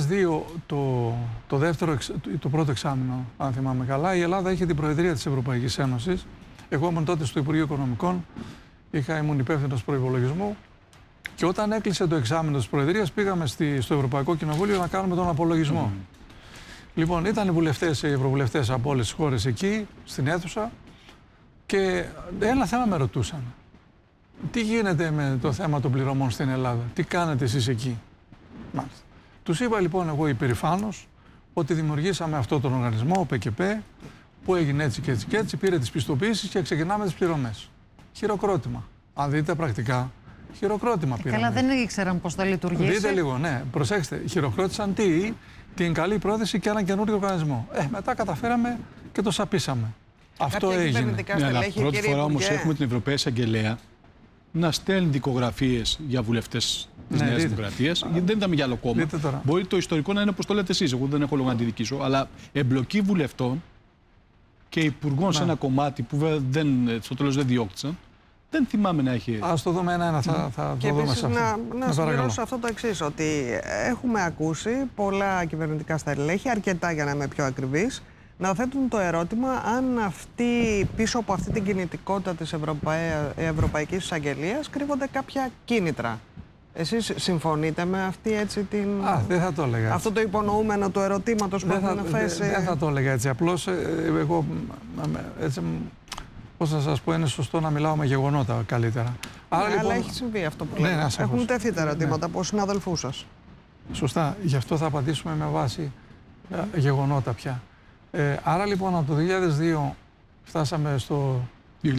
S1: 2002, το πρώτο εξάμηνο, αν θυμάμαι καλά, η Ελλάδα είχε την Προεδρία της Ευρωπαϊκής Ένωσης. Εγώ ήμουν τότε στο Υπουργείο Οικονομικών, ήμουν υπεύθυνος προϋπολογισμού. Και όταν έκλεισε το εξάμηνο της Προεδρίας, πήγαμε στο Ευρωπαϊκό Κοινοβούλιο να κάνουμε τον απολογισμό. Λοιπόν, ήταν οι βουλευτές, οι ευρωβουλευτές από όλες τις χώρες εκεί, στην αίθουσα, και ένα θέμα με ρωτούσαν. Τι γίνεται με το θέμα των πληρωμών στην Ελλάδα, τι κάνετε εσείς εκεί? Μάλιστα. Τους είπα λοιπόν εγώ υπερηφάνος ότι δημιουργήσαμε αυτό τον οργανισμό, ο ΟΠΚΠ, που έγινε έτσι και έτσι και έτσι, πήρε τις πιστοποιήσεις και ξεκινάμε τις πληρωμές. Χειροκρότημα. Αν δείτε πρακτικά, χειροκρότημα πήραμε.
S2: Καλά, δεν ήξεραν πώς θα λειτουργήσει.
S1: Δείτε λίγο, ναι. Προσέξτε, χειροκρότησαν την καλή πρόθεση και έναν καινούριο οργανισμό. Μετά καταφέραμε και το σαπίσαμε. Αυτό έγινε.
S17: Πρώτη φορά όμως έχουμε την Ευρωπαϊκή Εισαγγελέα να στέλνει δικογραφίες για βουλευτές της Νέας Δημοκρατίας. Γιατί δεν ήταν για άλλο κόμμα. Μπορεί το ιστορικό να είναι όπως το λέτε εσείς. Εγώ δεν έχω λόγο να αντιδικήσω. Αλλά εμπλοκή βουλευτών και υπουργών σε ένα κομμάτι που στο τέλος δεν διώκτησαν. Δεν θυμάμαι να έχει.
S1: Ας το δούμε ένα-ένα, θα το δούμε σε αυτό.
S3: Να συμπληρώσω αυτό το εξής, ότι έχουμε ακούσει πολλά κυβερνητικά στελέχη, αρκετά για να είμαι πιο ακριβής, να θέτουν το ερώτημα αν πίσω από αυτή την κινητικότητα της Ευρωπαϊκής Εισαγγελίας κρύβονται κάποια κίνητρα. Εσείς συμφωνείτε με αυτή έτσι την...
S1: δεν θα το έλεγα.
S3: Αυτό το υπονοούμενο του ερωτήματος που έχουν θέσει...
S1: Δεν θα το έλεγα έτσι. Απλώς εγώ έτσι... Πώς να σας πω, είναι σωστό να μιλάω με γεγονότα καλύτερα.
S3: Άρα, λοιπόν, αλλά έχει συμβεί αυτό που λέμε. Έχουν τεθεί τα ερωτήματα από συναδελφούς σας.
S1: Σωστά. Γι' αυτό θα απαντήσουμε με βάση γεγονότα πια. Άρα λοιπόν από το 2002 φτάσαμε στο
S17: 2026-25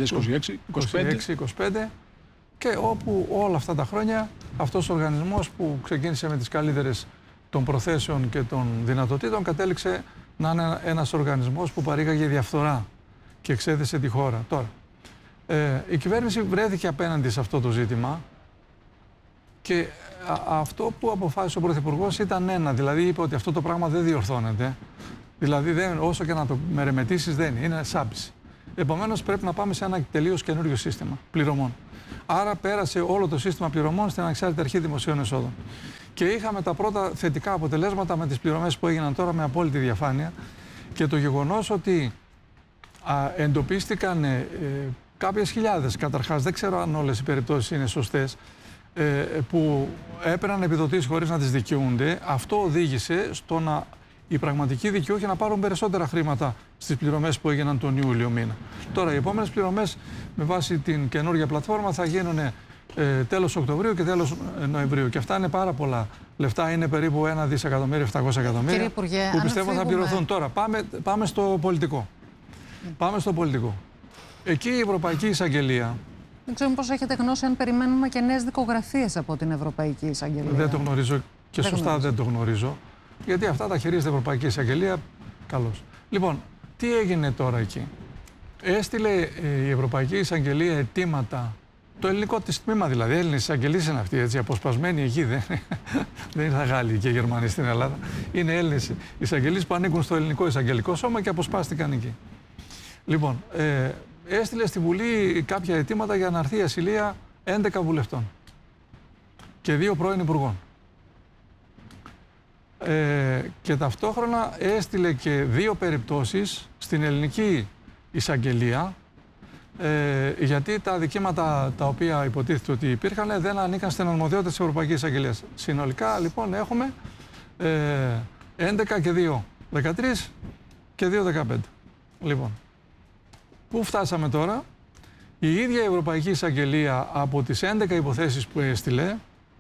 S1: και όπου όλα αυτά τα χρόνια αυτός ο οργανισμός που ξεκίνησε με τις καλύτερες των προθέσεων και των δυνατοτήτων κατέληξε
S18: να είναι ένας οργανισμός που παρήγαγε διαφθορά και εξέθεσε τη χώρα. Τώρα, η κυβέρνηση βρέθηκε απέναντι σε αυτό το ζήτημα και αυτό που αποφάσισε ο Πρωθυπουργός ήταν ένα, δηλαδή είπε ότι αυτό το πράγμα δεν διορθώνεται. Δηλαδή, όσο και να το μερεμετήσεις, δεν είναι σάπιση. Επομένως, πρέπει να πάμε σε ένα τελείως καινούριο σύστημα πληρωμών. Άρα, πέρασε όλο το σύστημα πληρωμών στην Ανεξάρτητη Αρχή Δημοσίων Εσόδων. Και είχαμε τα πρώτα θετικά αποτελέσματα με τις πληρωμές που έγιναν τώρα με απόλυτη διαφάνεια και το γεγονός ότι εντοπίστηκαν κάποιες χιλιάδες, καταρχάς, δεν ξέρω αν όλες οι περιπτώσεις είναι σωστές, που έπαιρναν επιδοτήσεις χωρίς να τις δικαιούνται. Αυτό οδήγησε στο να οι πραγματικοί δικαιούχοι να πάρουν περισσότερα χρήματα στις πληρωμές που έγιναν τον Ιούλιο μήνα. Τώρα, οι επόμενες πληρωμές με βάση την καινούργια πλατφόρμα θα γίνουν τέλος Οκτωβρίου και τέλος Νοεμβρίου. Και αυτά είναι πάρα πολλά λεφτά, είναι περίπου 1 δισεκατομμύριο, 700 εκατομμύρια
S2: Υπουργέ,
S18: που πιστεύω θα πληρωθούν. Τώρα, πάμε στο πολιτικό. Πάμε στο πολιτικό. Εκεί η Ευρωπαϊκή Εισαγγελία.
S2: Δεν ξέρω πώς έχετε γνώση αν περιμένουμε και νέες δικογραφίες από την Ευρωπαϊκή Εισαγγελία.
S18: Δεν το γνωρίζω και σωστά δεν το γνωρίζω. Γιατί αυτά τα χειρίζεται η Ευρωπαϊκή Εισαγγελία. Καλώς. Λοιπόν, τι έγινε τώρα εκεί. Έστειλε η Ευρωπαϊκή Εισαγγελία αιτήματα. Το ελληνικό της τμήμα δηλαδή. Έλληνες εισαγγελείς είναι αυτοί, έτσι, αποσπασμένοι εκεί. Δεν είναι Γάλλοι και Γερμανοί στην Ελλάδα. Είναι Έλληνες εισαγγελείς που ανήκουν στο ελληνικό εισαγγελικό σώμα και αποσπάστηκαν εκεί. Λοιπόν, έστειλε στη Βουλή κάποια αιτήματα για να έρθει η ασυλία 11 βουλευτών και 2 πρώην υπουργών. Και ταυτόχρονα έστειλε και 2 περιπτώσεις στην ελληνική εισαγγελία, γιατί τα δικήματα τα οποία υποτίθεται ότι υπήρχαν δεν ανήκαν στην αρμοδιότητα της Ευρωπαϊκής Εισαγγελίας. Συνολικά λοιπόν έχουμε 11 και 2, 13 και 2, 15. Λοιπόν, πού φτάσαμε τώρα? Η ίδια η Ευρωπαϊκή Εισαγγελία από τις 11 υποθέσεις που έστειλε,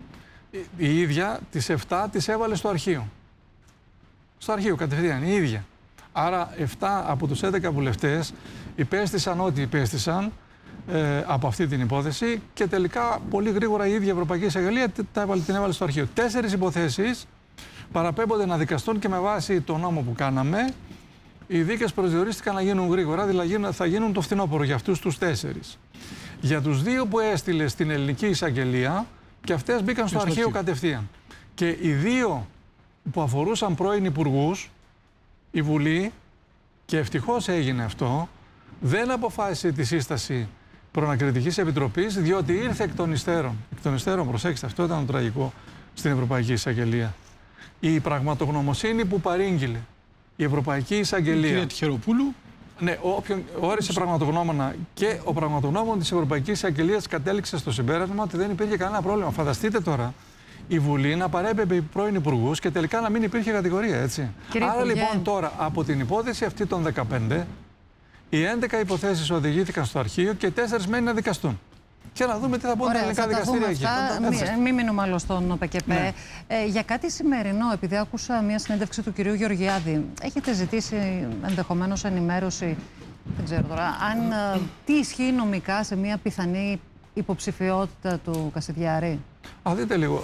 S18: η ίδια τις 7 τις έβαλε στο αρχείο. Στο αρχείο κατευθείαν, η ίδια. Άρα 7 από τους 11 βουλευτές υπέστησαν ό,τι υπέστησαν από αυτή την υπόθεση και τελικά πολύ γρήγορα η ίδια Ευρωπαϊκή Εισαγγελία την έβαλε στο αρχείο. 4 υποθέσεις παραπέμπονται να δικαστούν και με βάση το νόμο που κάναμε οι δίκες προσδιορίστηκαν να γίνουν γρήγορα, δηλαδή θα γίνουν το φθινόπωρο για αυτούς τους 4. Για τους 2 που έστειλε στην ελληνική εισαγγελία και αυτές μπήκαν στο αρχείο κατευθείαν. Και οι 2 που αφορούσαν πρώην υπουργούς, η Βουλή, και ευτυχώς έγινε αυτό, δεν αποφάσισε τη σύσταση προανακριτικής επιτροπής, διότι ήρθε εκ των υστέρων. Εκ των υστέρων, προσέξτε, αυτό ήταν το τραγικό στην Ευρωπαϊκή Εισαγγελία. Η πραγματογνωμοσύνη που παρήγγειλε η Ευρωπαϊκή Εισαγγελία.
S1: Η κυρία Τυχεροπούλου.
S18: Ναι, όποιον όρισε πραγματογνώμονα και ο πραγματογνώμων της Ευρωπαϊκής Εισαγγελίας κατέληξε στο συμπέρασμα ότι δεν υπήρχε κανένα πρόβλημα. Φανταστείτε τώρα η Βουλή να παρέπεμπε πρώην υπουργούς και τελικά να μην υπήρχε κατηγορία, έτσι. Άρα λοιπόν τώρα από την υπόθεση αυτή των 15, οι 11 υποθέσεις οδηγήθηκαν στο αρχείο και 4 μένει να δικαστούν. Και να δούμε τι θα πούνε τα ελληνικά δικαστήρια εκεί.
S2: Μην μείνουμε άλλο στον ΠΚΠ. Ναι. Για κάτι σημερινό, επειδή άκουσα μια συνέντευξη του κυρίου Γεωργιάδη, έχετε ζητήσει ενδεχομένως ενημέρωση, δεν ξέρω τώρα, τι ισχύει νομικά σε μια πιθανή υποψηφιότητα του Κασιδιάρη?
S18: Δείτε λίγο,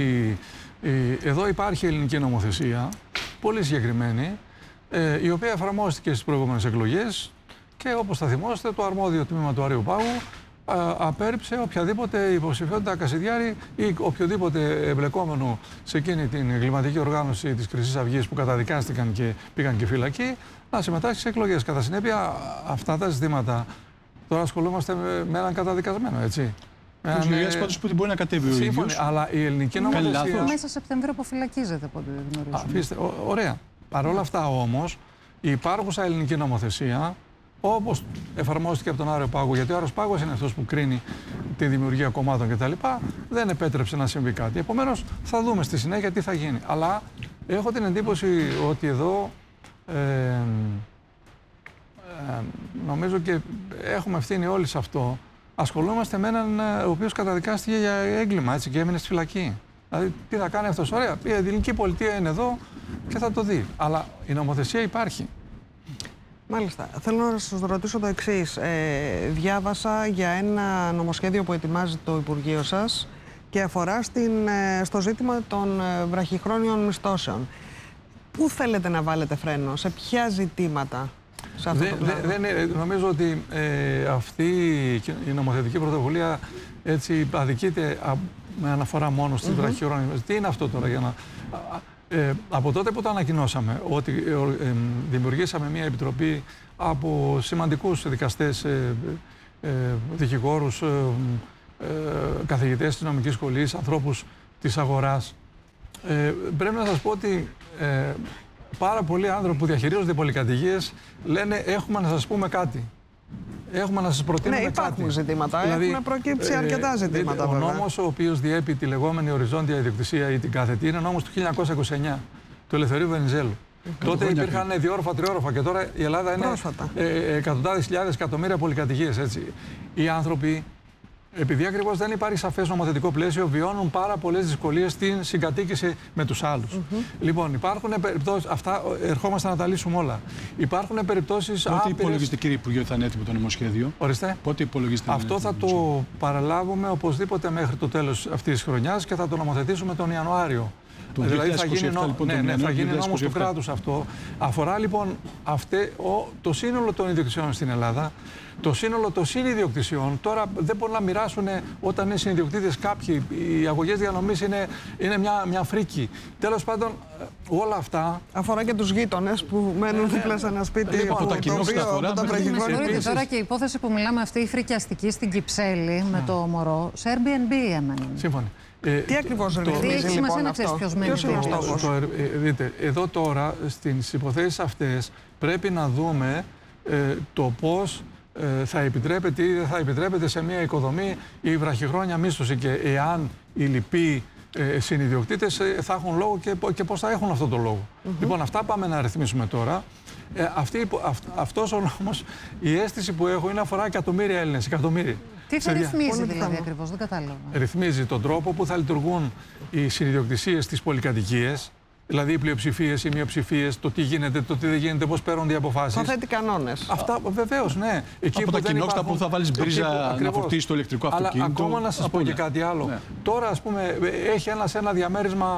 S18: εδώ υπάρχει ελληνική νομοθεσία, πολύ συγκεκριμένη, η οποία εφαρμόστηκε στις προηγούμενες εκλογές και όπως θα θυμόστε το αρμόδιο τμήμα του Αριού Πάγου απέρριψε οποιαδήποτε υποψηφιότητα Κασιδιάρη ή οποιοδήποτε εμπλεκόμενο σε εκείνη την εγκληματική οργάνωση της Χρυσής Αυγής που καταδικάστηκαν και πήγαν και φυλακή να συμμετάσχει σε εκλογές. Κατά συνέπεια, αυτά τα ζητήματα τώρα ασχολούμαστε με έναν καταδικασμένο, έτσι.
S1: Τους λογιάς πάντως που μπορεί να κατέβει ο ίδιος.
S18: Αλλά η ελληνική νομοθεσία.
S2: Μέσα Σεπτεμβρίου αποφυλακίζεται από ό,τι γνωρίζουμε.
S18: Ωραία. Παρ' όλα αυτά όμως, η υπάρχουσα ελληνική νομοθεσία, όπως εφαρμόστηκε από τον Άριο Πάγο, γιατί ο Άριος Πάγος είναι αυτός που κρίνει τη δημιουργία κομμάτων κτλ., δεν επέτρεψε να συμβεί κάτι. Επομένως, θα δούμε στη συνέχεια τι θα γίνει. Αλλά έχω την εντύπωση ότι εδώ νομίζω και έχουμε ευθύνη όλοι σε αυτό. Ασχολούμαστε με έναν ο οποίος καταδικάστηκε για έγκλημα, έτσι, και έμεινε στη φυλακή. Δηλαδή, τι θα κάνει αυτός? Ωραία, η ελληνική πολιτεία είναι εδώ και θα το δει. Αλλά η νομοθεσία υπάρχει.
S3: Μάλιστα. Θέλω να σας ρωτήσω το εξής. Διάβασα για ένα νομοσχέδιο που ετοιμάζει το Υπουργείο σας και αφορά στο ζήτημα των βραχυχρόνιων μισθώσεων. Πού θέλετε να βάλετε φρένο, σε ποια ζητήματα?
S18: Νομίζω ότι αυτή η νομοθετική πρωτοβουλία έτσι αδικείται με αναφορά μόνο στην βραχυχρόνια. Τι είναι αυτό τώρα? Από τότε που το ανακοινώσαμε ότι δημιουργήσαμε μια επιτροπή από σημαντικούς δικαστές, δικηγόρους, καθηγητές της νομικής σχολής, ανθρώπους της αγοράς, πρέπει να σας πω ότι πάρα πολλοί άνθρωποι που διαχειρίζονται πολυκατοικίες λένε έχουμε να σας πούμε κάτι. Έχουμε να σας προτείνουμε κάτι.
S3: Ναι, υπάρχουν ζητήματα. Δηλαδή, έχουν προκύψει αρκετά ζητήματα.
S18: Ο νόμος ο οποίος διέπει τη λεγόμενη οριζόντια ιδιοκτησία ή την κάθετη είναι νόμος του 1929, του Ελευθερίου Βενιζέλου. Τότε υπήρχαν διόροφα, τριόροφα και τώρα η Ελλάδα είναι εκατοντάδες χιλιάδες εκατομμύρια πολυκατοικίες. Οι άνθρωποι, επειδή ακριβώς δεν υπάρχει σαφές νομοθετικό πλαίσιο, βιώνουν πάρα πολλές δυσκολίες στην συγκατοίκηση με τους άλλους. Λοιπόν, υπάρχουν περιπτώσεις, αυτά ερχόμαστε να τα λύσουμε όλα. Υπάρχουν περιπτώσεις.
S1: Πότε υπολογίζετε, κύριε Υπουργέ, ότι θα είναι έτοιμο το νομοσχέδιο?
S18: Ορίστε.
S1: Πότε υπολογίζετε?
S18: Αυτό θα το παραλάβουμε οπωσδήποτε μέχρι το τέλος αυτής της χρονιάς και θα το νομοθετήσουμε τον Ιανουάριο. Δηλαδή θα γίνει νόμος του κράτους αυτό. Αφορά λοιπόν το σύνολο των ιδιοκτησιών στην Ελλάδα, το σύνολο των συνιδιοκτησιών. Τώρα δεν μπορούν να μοιράσουν όταν είναι συνιδιοκτήτες κάποιοι. Οι αγωγές διανομής είναι μια φρίκη. Τέλος πάντων, όλα αυτά.
S3: Αφορά και τους γείτονες που μένουν δίπλα σε ένα σπίτι.
S1: Λοιπόν, από τα
S2: βραχυχρόνια. Τώρα και η υπόθεση που μιλάμε αυτή, η φρικιαστική στην Κυψέλη με το μωρό, σε Airbnb έμενε.
S18: Σύμφωνοι.
S3: Τι ακριβώς ρυθμίζει λοιπόν αυτό? Ποιος είναι ο στόχος?
S18: Δείτε, εδώ τώρα στις υποθέσεις αυτές πρέπει να δούμε το πώς θα επιτρέπεται ή δεν θα επιτρέπεται σε μια οικοδομή η βραχυχρόνια μίσθωση και εάν οι λοιποί συνιδιοκτήτες θα έχουν λόγο και πώς θα έχουν αυτό το λόγο. Λοιπόν, αυτά πάμε να ρυθμίσουμε τώρα. Αυτός ο νόμος, η αίσθηση που έχω είναι αφορά εκατομμύρια Έλληνες.
S2: Τι θα ρυθμίζει δηλαδή ακριβώς, δεν κατάλαβα.
S18: Ρυθμίζει τον τρόπο που θα λειτουργούν οι συνιδιοκτησίες στις πολυκατοικίες, δηλαδή οι πλειοψηφίες, οι μειοψηφίες, το τι γίνεται, το τι δεν γίνεται, πώς παίρνουν οι αποφάσεις.
S3: Θα θέτει κανόνες.
S18: Αυτά βεβαίως, ναι.
S1: Εκεί από τα κοινόξτα που θα βάλεις μπρίζα να φορτίσεις το ηλεκτρικό αυτοκίνητο.
S18: Αλλά ακόμα να σας πω και κάτι άλλο. Ναι. Τώρα, ας πούμε, έχει ένα διαμέρισμα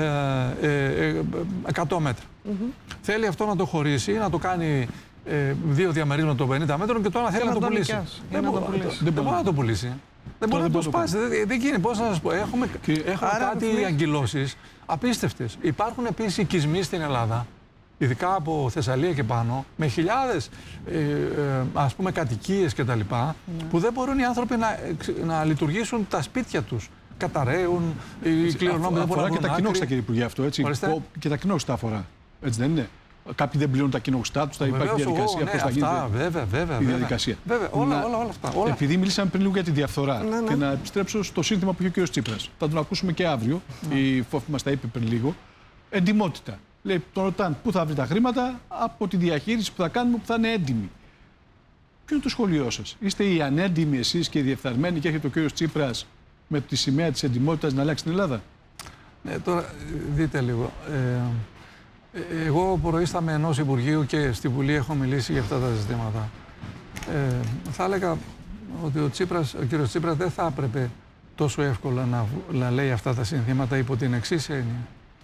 S18: 100 μέτρα. Θέλει αυτό να το χωρίσει, να το κάνει 2 διαμερίσματα των 50 μέτρων και τώρα θέλει να το πουλήσει. Δεν μπορεί να το πουλήσει. Δεν μπορεί να το σπάσει. Δεν γίνει. Πώς να σας πω. Έχουμε κάτι αγκυλώσεις απίστευτες. Υπάρχουν επίσης οικισμοί στην Ελλάδα, ειδικά από Θεσσαλία και πάνω, με χιλιάδες ας πούμε κατοικίες κτλ. Που δεν μπορούν οι άνθρωποι να λειτουργήσουν τα σπίτια τους. Καταραίουν, οι κληρονόμοι.
S1: Αφορά και τα κοινόξτα, κύριε Υπουργέ, αυτό. Έτσι. Και τα κοινόξτα αφορά. Έτσι δεν είναι? Κάποιοι δεν πληρώνουν τα κοινόξτα τους, θα υπάρχει διαδικασία. Πώς θα γίνεται η διαδικασία?
S18: Βέβαια, όλα αυτά.
S1: Επειδή μιλήσαμε πριν λίγο για τη διαφθορά και να επιστρέψω στο σύνθημα που είχε ο κ. Τσίπρας. Θα τον ακούσουμε και αύριο. Η Φόφη μας τα είπε πριν λίγο. Εντιμότητα. Λέει, τον ρωτάνε πού θα βρει τα χρήματα από τη διαχείριση που θα κάνουμε που θα είναι έντιμη. Ποιο είναι το σχολείο σας? Είστε οι ανέντιμοι εσείς και οι διεφθαρμένοι και έχετε ο κ. Τσίπρας με τη σημαία της εντιμότητας να αλλάξει την Ελλάδα?
S18: Τώρα δείτε λίγο. Εγώ προείσταμαι ενός Υπουργείου και στη Βουλή έχω μιλήσει για αυτά τα ζητήματα. Θα έλεγα ότι ο κύριος Τσίπρας δεν θα έπρεπε τόσο εύκολα να λέει αυτά τα συνθήματα υπό την εξής έννοια.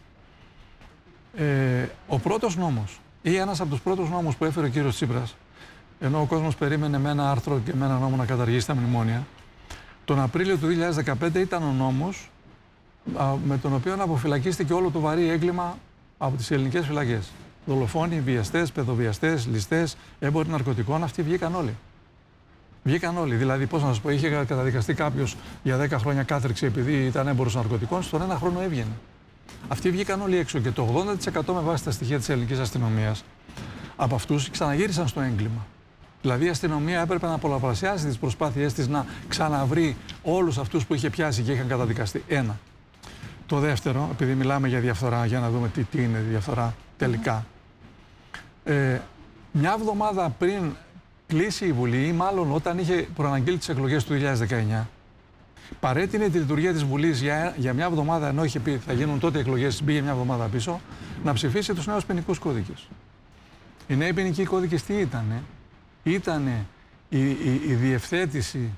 S18: Ο πρώτος νόμος ή ένας από τους πρώτους νόμους που έφερε ο κύριος Τσίπρας, ενώ ο κόσμος περίμενε με ένα άρθρο και με ένα νόμο να καταργήσει τα μνημόνια, τον Απρίλιο του 2015 ήταν ο νόμος με τον οποίο αποφυλακίστηκε όλο το βαρύ έγκλημα από τις ελληνικές φυλακές. Δολοφόνοι, βιαστές, παιδοβιαστές, ληστές, έμποροι ναρκωτικών, αυτοί βγήκαν όλοι. Βγήκαν όλοι. Δηλαδή, πώς να σας πω, είχε καταδικαστεί κάποιος για 10 χρόνια κάθριξη επειδή ήταν έμπορος ναρκωτικών, στον ένα χρόνο έβγαινε. Αυτοί βγήκαν όλοι έξω και το 80% με βάση τα στοιχεία της ελληνικής αστυνομίας από αυτούς ξαναγύρισαν στο έγκλημα. Δηλαδή, η αστυνομία έπρεπε να πολλαπλασιάσει τις προσπάθειές της να ξαναβρει όλους αυτούς που είχε πιάσει και είχαν καταδικαστεί. Ένα. Το δεύτερο, επειδή μιλάμε για διαφθορά, για να δούμε τι είναι διαφθορά τελικά. Μια εβδομάδα πριν κλείσει η Βουλή, ή μάλλον όταν είχε προαναγγείλει τις εκλογές του 2019, παρέτεινε τη λειτουργία της Βουλής για μια εβδομάδα, ενώ είχε πει θα γίνουν τότε εκλογές, μπήκε μια εβδομάδα πίσω, να ψηφίσει τους νέους ποινικούς κώδικες. Οι νέοι ποινικοί κώδικες τι ήτανε? Ήτανε η διευθέτηση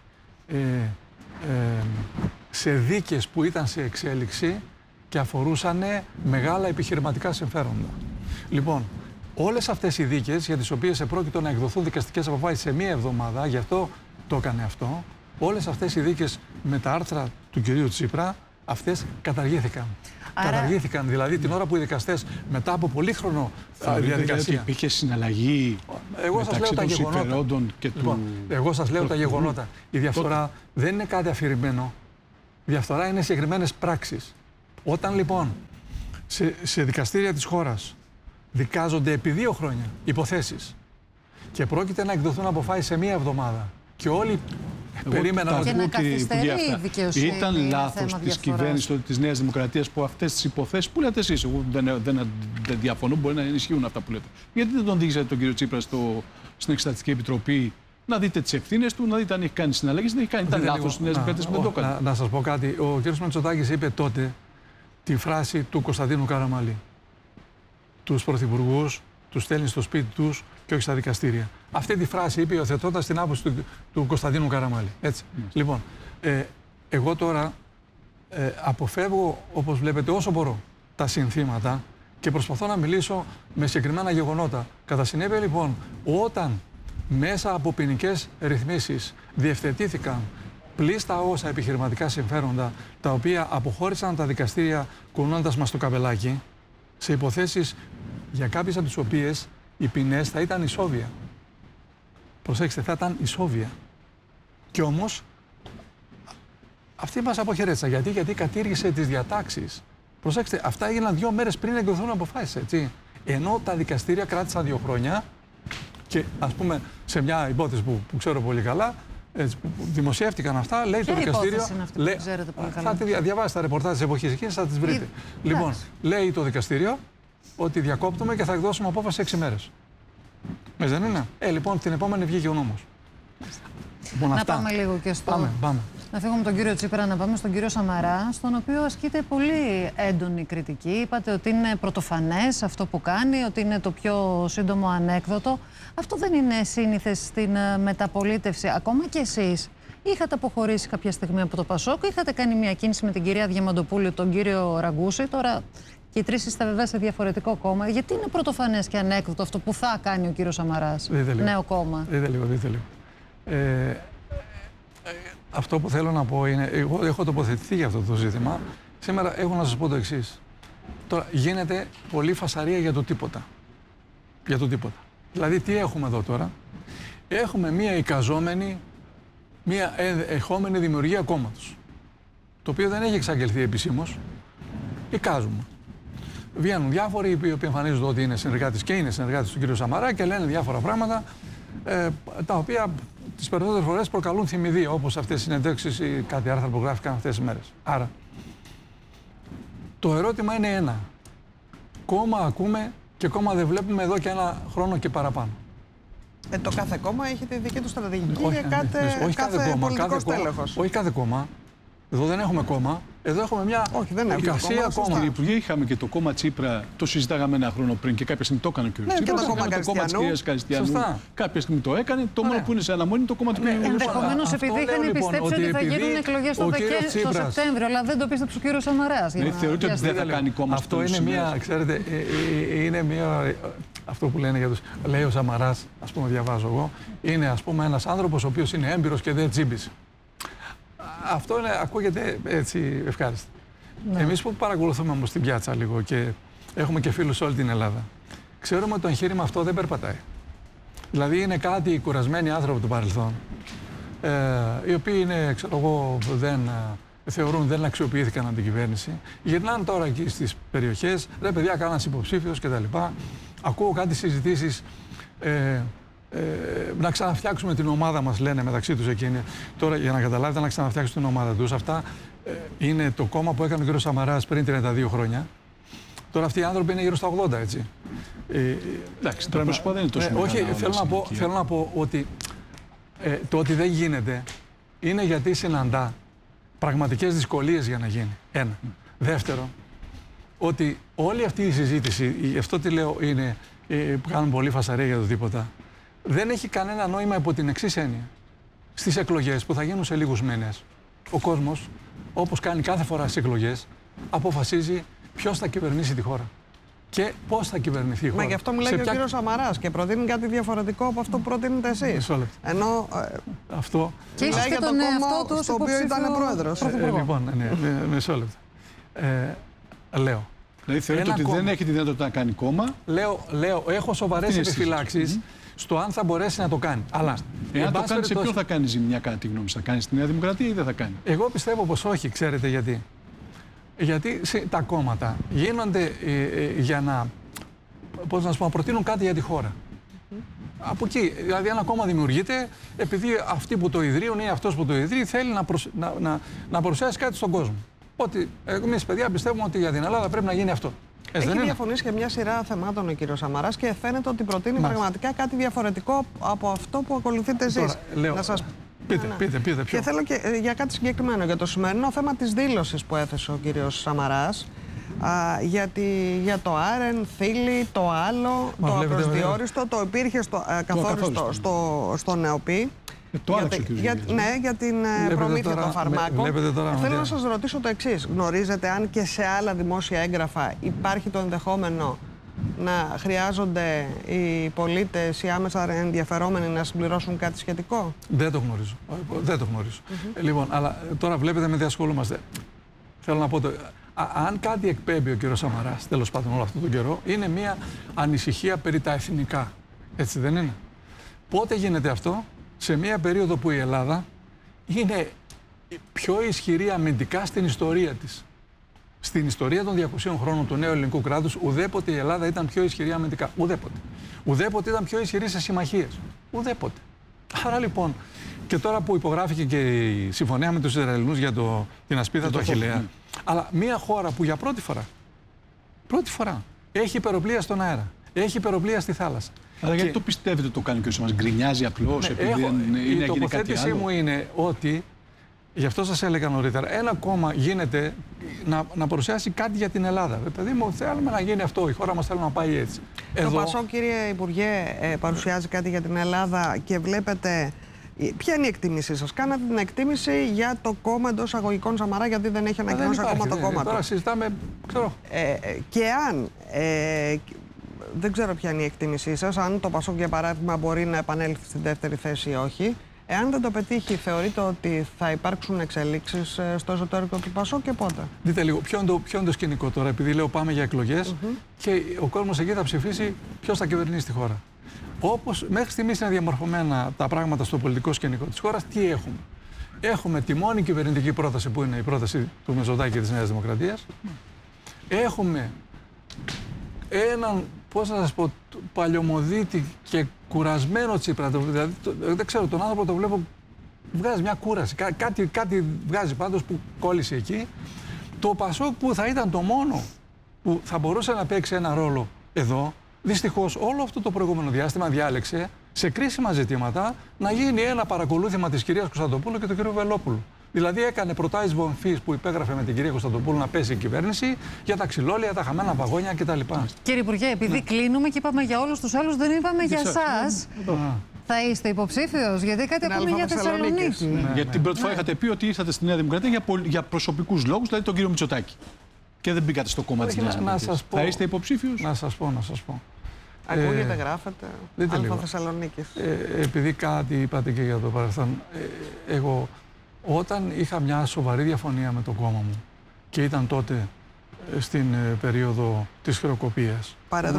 S18: σε δίκες που ήταν σε εξέλιξη και αφορούσαν μεγάλα επιχειρηματικά συμφέροντα. Λοιπόν, όλες αυτές οι δίκες για τις οποίες επρόκειτο να εκδοθούν δικαστικές αποφάσεις σε μία εβδομάδα, γι' αυτό το έκανε αυτό, όλες αυτές οι δίκες με τα άρθρα του κυρίου Τσίπρα, αυτές καταργήθηκαν. Καταργήθηκαν, δηλαδή την ώρα που οι δικαστές μετά από πολύχρονο διαδικασία.
S1: Ότι υπήρχε συναλλαγή μεταξύ των συμφερόντων και του...
S18: Εγώ σας λέω τα γεγονότα. Η διαφθορά δεν είναι κάτι αφηρημένο. Η διαφθορά είναι συγκεκριμένες πράξεις. Όταν λοιπόν σε δικαστήρια της χώρας δικάζονται επί 2 χρόνια υποθέσεις και πρόκειται να εκδοθούν αποφάσεις σε μία εβδομάδα και όλοι περίμεναν
S2: και να καθυστερεί η δικαιοσύνη.
S1: Ήταν λάθος της κυβέρνησης της Νέας Δημοκρατίας που αυτές τις υποθέσεις που λέτε εσείς, εγώ δεν διαφωνώ, μπορεί να ισχύουν αυτά που λέτε. Γιατί δεν τον δείξατε τον κύριο Τσίπρα στην Εξεταστική Επιτροπή να δείτε τις ευθύνες του, να δείτε αν έχει κάνει συναλλαγές, δεν έχει κάνει. Ήταν λάθος της Νέας Δημοκρατίας που δεν το έκανε.
S18: Να σας πω κάτι. Ο κ. Μητσοτάκης είπε τότε τη φράση του Κωνσταντίνου Καραμαλή. Τους πρωθυπουργούς τους στέλνει στο σπίτι τους και όχι στα δικαστήρια. Αυτή τη φράση είπε υιοθετώντας την άποψη του Κωνσταντίνου Καραμαλή. Έτσι. Λοιπόν, εγώ τώρα αποφεύγω, όπως βλέπετε, όσο μπορώ τα συνθήματα και προσπαθώ να μιλήσω με συγκεκριμένα γεγονότα. Κατά συνέπεια, λοιπόν, όταν μέσα από ποινικές ρυθμίσεις διευθετήθηκαν πλήστα όσα επιχειρηματικά συμφέροντα, τα οποία αποχώρησαν τα δικαστήρια κουνώντας μας το καπελάκι, σε υποθέσεις για κάποιες από τις οποίες οι ποινές θα ήταν ισόβια. Προσέξτε, θα ήταν ισόβια. Και όμως, αυτή μας αποχαιρέτησα. Γιατί κατήργησε τις διατάξεις. Προσέξτε, αυτά έγιναν 2 μέρες πριν εκδοθούν αποφάσεις, έτσι. Ενώ τα δικαστήρια κράτησαν 2 χρόνια και, ας πούμε, σε μια υπόθεση που ξέρω πολύ καλά, που δημοσιεύτηκαν αυτά, λέει το δικαστήριο.
S2: Είναι αυτή που ξέρετε πολύ καλά.
S18: Θα τη διαβάσετε τα ρεπορτάζ της εποχής εκείνης, θα τις βρείτε. Λοιπόν, λέει το δικαστήριο ότι διακόπτουμε και θα εκδώσουμε απόφαση 6 μέρες. Δεν είναι. Λοιπόν, την επόμενη βγήκε ο νόμος. Λοιπόν,
S2: να πάμε λίγο και στο...
S18: Πάμε.
S2: Να φύγουμε τον κύριο Τσίπρα, να πάμε στον κύριο Σαμαρά, στον οποίο ασκείται πολύ έντονη κριτική. Είπατε ότι είναι πρωτοφανές αυτό που κάνει, ότι είναι το πιο σύντομο ανέκδοτο. Αυτό δεν είναι σύνηθες στην μεταπολίτευση. Ακόμα και εσείς είχατε αποχωρήσει κάποια στιγμή από το Πασόκ, είχατε κάνει μια κίνηση με την κυρία Διαμαντοπούλου, τον κύριο Ραγκούση. Τώρα και οι 3 είστε βέβαια σε διαφορετικό κόμμα. Γιατί είναι πρωτοφανές και ανέκδοτο αυτό που θα κάνει ο κύριος Σαμαράς, νέο κόμμα?
S18: Δείτε λίγο. Αυτό που θέλω να πω είναι, εγώ έχω τοποθετηθεί για αυτό το ζήτημα. Σήμερα έχω να σας πω το εξής. Τώρα γίνεται πολλή φασαρία για το τίποτα. Για το τίποτα. Δηλαδή τι έχουμε εδώ τώρα? Έχουμε μία εικαζόμενη, μία εχόμενη δημιουργία κόμματος. Το οποίο δεν έχει εξαγγελθεί επισήμως. Εικάζουμε. Βγαίνουν διάφοροι οι οποίοι εμφανίζονται ότι είναι συνεργάτες και είναι συνεργάτες του κ. Σαμαρά και λένε διάφορα πράγματα τα οποία τις περισσότερες φορές προκαλούν θυμηδία, όπως αυτές οι συνεντεύξεις ή κάτι άρθρα που γράφηκαν αυτές τις μέρες. Άρα, το ερώτημα είναι ένα. Κόμμα ακούμε και κόμμα δεν βλέπουμε εδώ και 1 χρόνο και παραπάνω.
S3: Το κάθε κόμμα έχει τη δική του στρατηγική για κάθε πολιτικό στέλεχος.
S18: Όχι κάθε κόμμα. Εδώ δεν έχουμε κόμμα. Εδώ έχουμε μια εικασία κόμμα.
S1: Κύριε Υπουργέ, είχαμε και το κόμμα Τσίπρα, το συζητάγαμε 1 χρόνο πριν και κάποια στιγμή το έκανε και ο Τσίπρα.
S3: Και το κόμμα
S1: της κυρίας Καριστιανού. Κάποια στιγμή το έκανε. Το μόνο που είναι σε αναμονή είναι το κόμμα του κ.
S2: Ενδεχομένως επειδή είχαν πιστέψει ότι θα γίνουν εκλογές το Σεπτέμβριο, αλλά δεν το πίστεψε ο κ. Σαμαράς.
S1: Θεωρείτε ότι δεν θα κάνει κόμμα αυτό?
S18: Αυτό είναι μια, ξέρετε, είναι μια. Αυτό που λένε για τους. Λέει ο Σαμαράς, ας πούμε, διαβάζω εγώ, είναι ας πούμε ένας άνθρωπος ο οποίος είναι έμπειρος και δεν τσίμπησε. Αυτό ακούγεται έτσι ευχάριστα. Ναι. Εμείς που παρακολουθούμε όμως την πιάτσα λίγο και έχουμε και φίλους σε όλη την Ελλάδα, ξέρουμε ότι το εγχείρημα αυτό δεν περπατάει. Δηλαδή είναι κάτι κουρασμένοι άνθρωποι του παρελθόν, οι οποίοι είναι, ξέρω εγώ, θεωρούν δεν αξιοποιήθηκαν από την κυβέρνηση. Γυρνάνε τώρα εκεί στις περιοχές, ρε παιδιά, κάνας υποψήφιος κτλ. Ακούω κάτι συζητήσεις. Να ξαναφτιάξουμε την ομάδα μας, λένε μεταξύ τους εκείνοι. Τώρα, για να καταλάβετε, να ξαναφτιάξουν την ομάδα τους. Αυτά είναι το κόμμα που έκανε ο κ. Σαμαράς πριν 32 χρόνια. Τώρα αυτοί οι άνθρωποι είναι γύρω στα 80, έτσι.
S1: Εντάξει, το πρόσωπο δεν είναι τόσο μεγάλο.
S18: Όχι, θέλω να πω ότι το ότι δεν γίνεται είναι γιατί συναντά πραγματικές δυσκολίες για να γίνει. Ένα. Δεύτερο, ότι όλη αυτή η συζήτηση, αυτό τι λέω είναι που κάνουν πολύ φασαρία για το τίποτα, δεν έχει κανένα νόημα υπό την εξής έννοια. Στις εκλογές που θα γίνουν σε λίγους μήνες, ο κόσμος, όπως κάνει κάθε φορά στις εκλογές, αποφασίζει ποιος θα κυβερνήσει τη χώρα. και πώς θα κυβερνηθεί η χώρα.
S3: Μα γι' αυτό μιλάει και ο κύριος Σαμαράς και προτείνει κάτι διαφορετικό από αυτό που προτείνετε εσείς.
S18: Μισό λεπτό.
S3: Ενώ
S18: αυτό...
S3: Και μιλάει για το κόμμα στο οποίο ήταν πρόεδρος.
S18: Λοιπόν, μισό λεπτό. Λέω.
S1: Δηλαδή θεωρείτε ότι δεν έχει τη δυνατότητα να κάνει κόμμα.
S18: Λέω, έχω σοβαρές επιφυλάξεις στο αν θα μπορέσει να το κάνει. Αλλά
S1: εάν το κάνει, σε ποιον θα κάνει ζημιά, κατά τη γνώμη σας? Θα κάνει στη Νέα Δημοκρατία ή δεν θα κάνει?
S18: Εγώ πιστεύω πως όχι. Ξέρετε γιατί? Γιατί τα κόμματα γίνονται για να, πώς να σου πω, προτείνουν κάτι για τη χώρα. Από εκεί, δηλαδή ένα κόμμα δημιουργείται επειδή αυτοί που το ιδρύουν ή αυτός που το ιδρύει θέλει να παρουσιάσει κάτι στον κόσμο. Ότι εμείς, παιδιά, πιστεύουμε ότι για την Ελλάδα πρέπει να γίνει αυτό.
S3: Έχει διαφωνήσει και μια σειρά θεμάτων ο κύριος Σαμαράς και φαίνεται ότι προτείνει πραγματικά κάτι διαφορετικό από αυτό που ακολουθείτε εσείς.
S18: Να σας... Πείτε ποιο.
S3: Και θέλω και για κάτι συγκεκριμένο, για το σημερινό θέμα της δήλωσης που έθεσε ο κύριος Σαμαράς για το Άρεν, Θήλη, το άλλο, το απροσδιόριστο, το υπήρχε καθόλου στο ΝΕΟΠΗ. Για την προμήθεια των φαρμάκων. Θέλω να σας ρωτήσω το εξής. Γνωρίζετε αν και σε άλλα δημόσια έγγραφα υπάρχει το ενδεχόμενο να χρειάζονται οι πολίτες, οι άμεσα ενδιαφερόμενοι να συμπληρώσουν κάτι σχετικό?
S18: Δεν το γνωρίζω. Λοιπόν, αλλά τώρα βλέπετε με διασχολούμαστε. Θέλω να πω αν κάτι εκπέμπει ο κύριος Σαμαράς, τέλος πάντων όλο αυτόν τον καιρό, είναι μια ανησυχία περί τα εθνικά. Έτσι δεν είναι? Πότε γίνεται αυτό? Σε μια περίοδο που η Ελλάδα είναι πιο ισχυρή αμυντικά στην ιστορία της. Στην ιστορία των 200 χρόνων του νέου ελληνικού κράτους, ουδέποτε η Ελλάδα ήταν πιο ισχυρή αμυντικά. Ουδέποτε. Ουδέποτε ήταν πιο ισχυρή σε συμμαχίες. Ουδέποτε. Άρα λοιπόν, και τώρα που υπογράφηκε και η συμφωνία με τους Ισραηλινούς για την ασπίδα του Αχιλλέα, αλλά μια χώρα που για πρώτη φορά έχει υπεροπλία στον αέρα, έχει υπεροπλία στη θάλασσα.
S1: Αλλά γιατί το πιστεύετε ότι το κάνει και ο μας? Γκρινιάζει απλώς επειδή δεν είναι? Η
S18: τοποθέτησή μου είναι ότι, γι' αυτό σας έλεγα νωρίτερα, ένα κόμμα γίνεται να παρουσιάσει κάτι για την Ελλάδα. Παιδί μου, θέλουμε να γίνει αυτό, η χώρα μας θέλει να πάει έτσι.
S3: Το ΠΑΣΟΚ, κύριε Υπουργέ, παρουσιάζει κάτι για την Ελλάδα και βλέπετε... Ποια είναι η εκτίμησή σας? Κάνατε την εκτίμηση για το κόμμα εντός αγωγικών Σαμαρά, γιατί δεν έχει ανακοινώσει ακόμα το κόμμα του.
S18: Τώρα συζητάμε, ξέρω.
S3: Και αν... δεν ξέρω ποια είναι η εκτίμησή σας, αν το ΠΑΣΟΚ για παράδειγμα μπορεί να επανέλθει στην δεύτερη θέση ή όχι. Εάν δεν το πετύχει, θεωρείτε ότι θα υπάρξουν εξελίξεις στο εσωτερικό του ΠΑΣΟΚ και πότε?
S18: Δείτε λίγο, ποιο είναι το σκηνικό τώρα? Επειδή λέω πάμε για εκλογές και ο κόσμος εκεί θα ψηφίσει ποιος θα κυβερνήσει τη χώρα. Όπως μέχρι στιγμής είναι διαμορφωμένα τα πράγματα στο πολιτικό σκηνικό της χώρας, τι έχουμε? Έχουμε τη μόνη κυβερνητική πρόταση που είναι η πρόταση του Μητσοτάκη και της Νέας Δημοκρατίας. Έχουμε έναν, πώς να σας πω, παλιωμοδίτη και κουρασμένο Τσίπρα. Δηλαδή, δεν ξέρω, τον άνθρωπο το βλέπω, βγάζει μια κούραση. Κάτι βγάζει πάντως που κόλλησε εκεί. Το ΠΑΣΟΚ που θα ήταν το μόνο που θα μπορούσε να παίξει ένα ρόλο εδώ, δυστυχώς όλο αυτό το προηγούμενο διάστημα διάλεξε σε κρίσιμα ζητήματα να γίνει ένα παρακολούθημα της κυρίας Κωνσταντοπούλου και του κυρίου Βελόπουλου. Δηλαδή έκανε προτάσεις μορφής που υπέγραφε με την κυρία Κωνσταντοπούλου να πέσει η κυβέρνηση για τα ξυλόλια, τα χαμένα παγόνια κτλ.
S2: Κύριε Υπουργέ, επειδή κλείνουμε και είπαμε για όλους τους άλλους, δεν είπαμε για εσάς. Θα είστε υποψήφιος? Γιατί κάτι ακούμε για Θεσσαλονίκη.
S1: Γιατί την πρώτη φορά είχατε πει ότι ήρθατε στη Νέα Δημοκρατία για προσωπικούς λόγους, δηλαδή τον κύριο Μητσοτάκη. Και δεν μπήκατε στο κόμμα της Νέας Δημοκρατίας. Θα είστε υποψήφιος?
S18: Να σας πω.
S3: Ακούγεται, γράφετε. Αλφα Θεσσαλονίκης.
S18: Επειδή κάτι είπατε και για το παρελθόν, εγώ όταν είχα μια σοβαρή διαφωνία με το κόμμα μου και ήταν τότε στην περίοδο της χρεοκοπίας,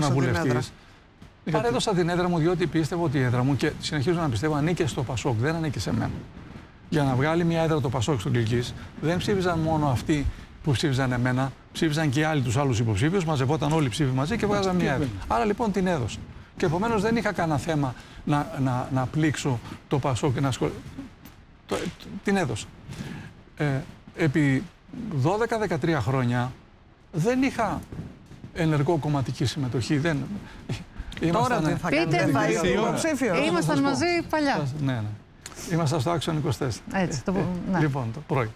S18: παρέδωσα την έδρα μου διότι πίστευα ότι η έδρα μου, και συνεχίζω να πιστεύω, ανήκε στο ΠΑΣΟΚ, δεν ανήκε σε μένα. Για να βγάλει μια έδρα το ΠΑΣΟΚ στον Κλικής, δεν ψήφιζαν μόνο αυτοί που ψήφιζαν εμένα, ψήφιζαν και οι άλλοι τους άλλους υποψήφιους, μαζευόταν όλοι οι ψήφοι μαζί και βγάζαν μια έδρα. Άρα λοιπόν την έδωσα. Και επομένως δεν είχα κανένα θέμα να πλήξω το ΠΑΣΟΚ και να ασχοληθώ. Την έδωσα. Επί 12-13 χρόνια δεν είχα ενεργό κομματική συμμετοχή.
S3: Τώρα τι θα κάνετε? Θα είστε υποψήφιος?
S2: Ήμασταν μαζί παλιά.
S18: Ναι. Ήμασταν στο Action 24.
S2: Έτσι,
S18: λοιπόν, το πρωί.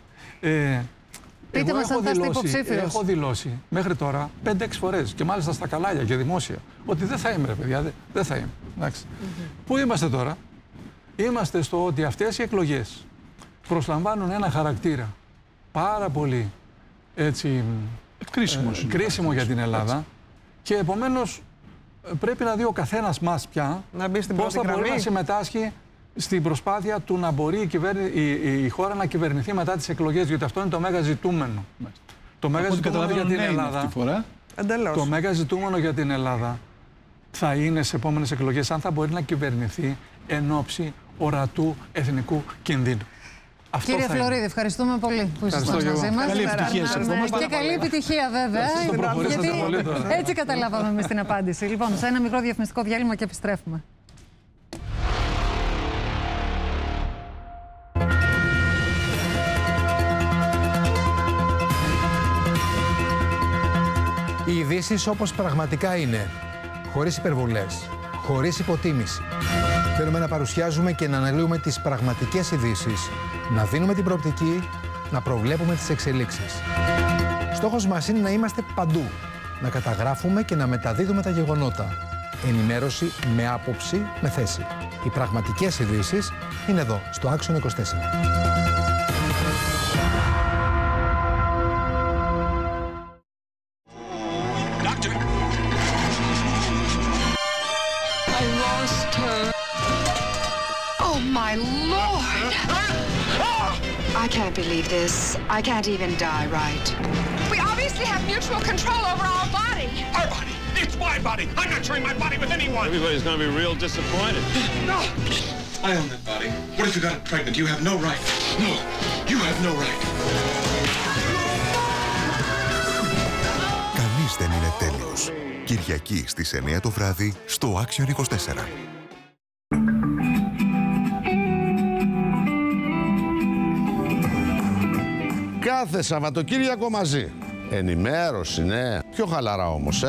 S2: Πείτε μας αν θα είστε υποψήφιος.
S18: Έχω δηλώσει μέχρι τώρα 5-6 φορές και μάλιστα στα κανάλια και δημόσια ότι δεν θα είμαι, ρε παιδιά, δεν θα είμαι. Πού είμαστε τώρα? Είμαστε στο ότι αυτές οι εκλογές προσλαμβάνουν ένα χαρακτήρα πάρα πολύ έτσι, κρίσιμο για την Ελλάδα Και επομένως πρέπει να δει ο καθένας μας πια πώς θα μπορεί να συμμετάσχει στην προσπάθεια του να μπορεί η χώρα να κυβερνηθεί μετά τις εκλογές, γιατί αυτό είναι το μέγα ζητούμενο. Το μέγα ζητούμενο για την Ελλάδα. Το μέγα ζητούμενο για την Ελλάδα θα είναι σε επόμενες εκλογές αν θα μπορεί να κυβερνηθεί εν ώψη ορατού εθνικού κινδύνου.
S2: Κύριε Φλωρίδη, ευχαριστούμε πολύ που ήσασταν μαζί μας.
S1: Καλή επιτυχία σας.
S2: Και καλή επιτυχία βέβαια, γιατί έτσι καταλάβαμε εμείς την απάντηση. Λοιπόν, σε ένα μικρό διαφημιστικό διάλειμμα και επιστρέφουμε.
S19: Οι ειδήσεις όπως πραγματικά είναι, χωρίς υπερβολές, χωρίς υποτίμηση. Θέλουμε να παρουσιάζουμε και να αναλύουμε τις πραγματικές ειδήσεις, να δίνουμε την προοπτική, να προβλέπουμε τις εξελίξεις. Στόχος μας είναι να είμαστε παντού, να καταγράφουμε και να μεταδίδουμε τα γεγονότα. Ενημέρωση με άποψη, με θέση. Οι πραγματικές ειδήσεις είναι εδώ, στο Action 24.
S20: My Lord! I can't believe this. I can't even die right.
S21: We obviously have mutual control over our body.
S22: Our body? It's my body! I'm not sharing my body with anyone!
S23: Everybody's gonna be real disappointed.
S22: No! I own that body. What if you got it pregnant? You have no right. No, you have no right.
S16: Κανείς δεν είναι τέλειος. Κυριακή στις 9 το βράδυ στο Action 24.
S24: Κάθε Σαββατοκύριακο μαζί. Ενημέρωση, ναι. Πιο χαλαρά όμως,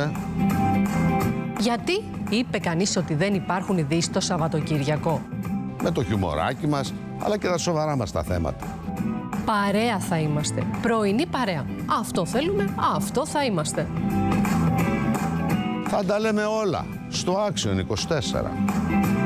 S25: Γιατί είπε κανείς ότι δεν υπάρχουν ειδήσεις το Σαββατοκύριακο?
S24: Με το χιουμοράκι μας, αλλά και τα σοβαρά μας τα θέματα.
S25: Παρέα θα είμαστε. Πρωινή παρέα. Αυτό θέλουμε, αυτό θα είμαστε.
S24: Θα τα λέμε όλα στο Action 24.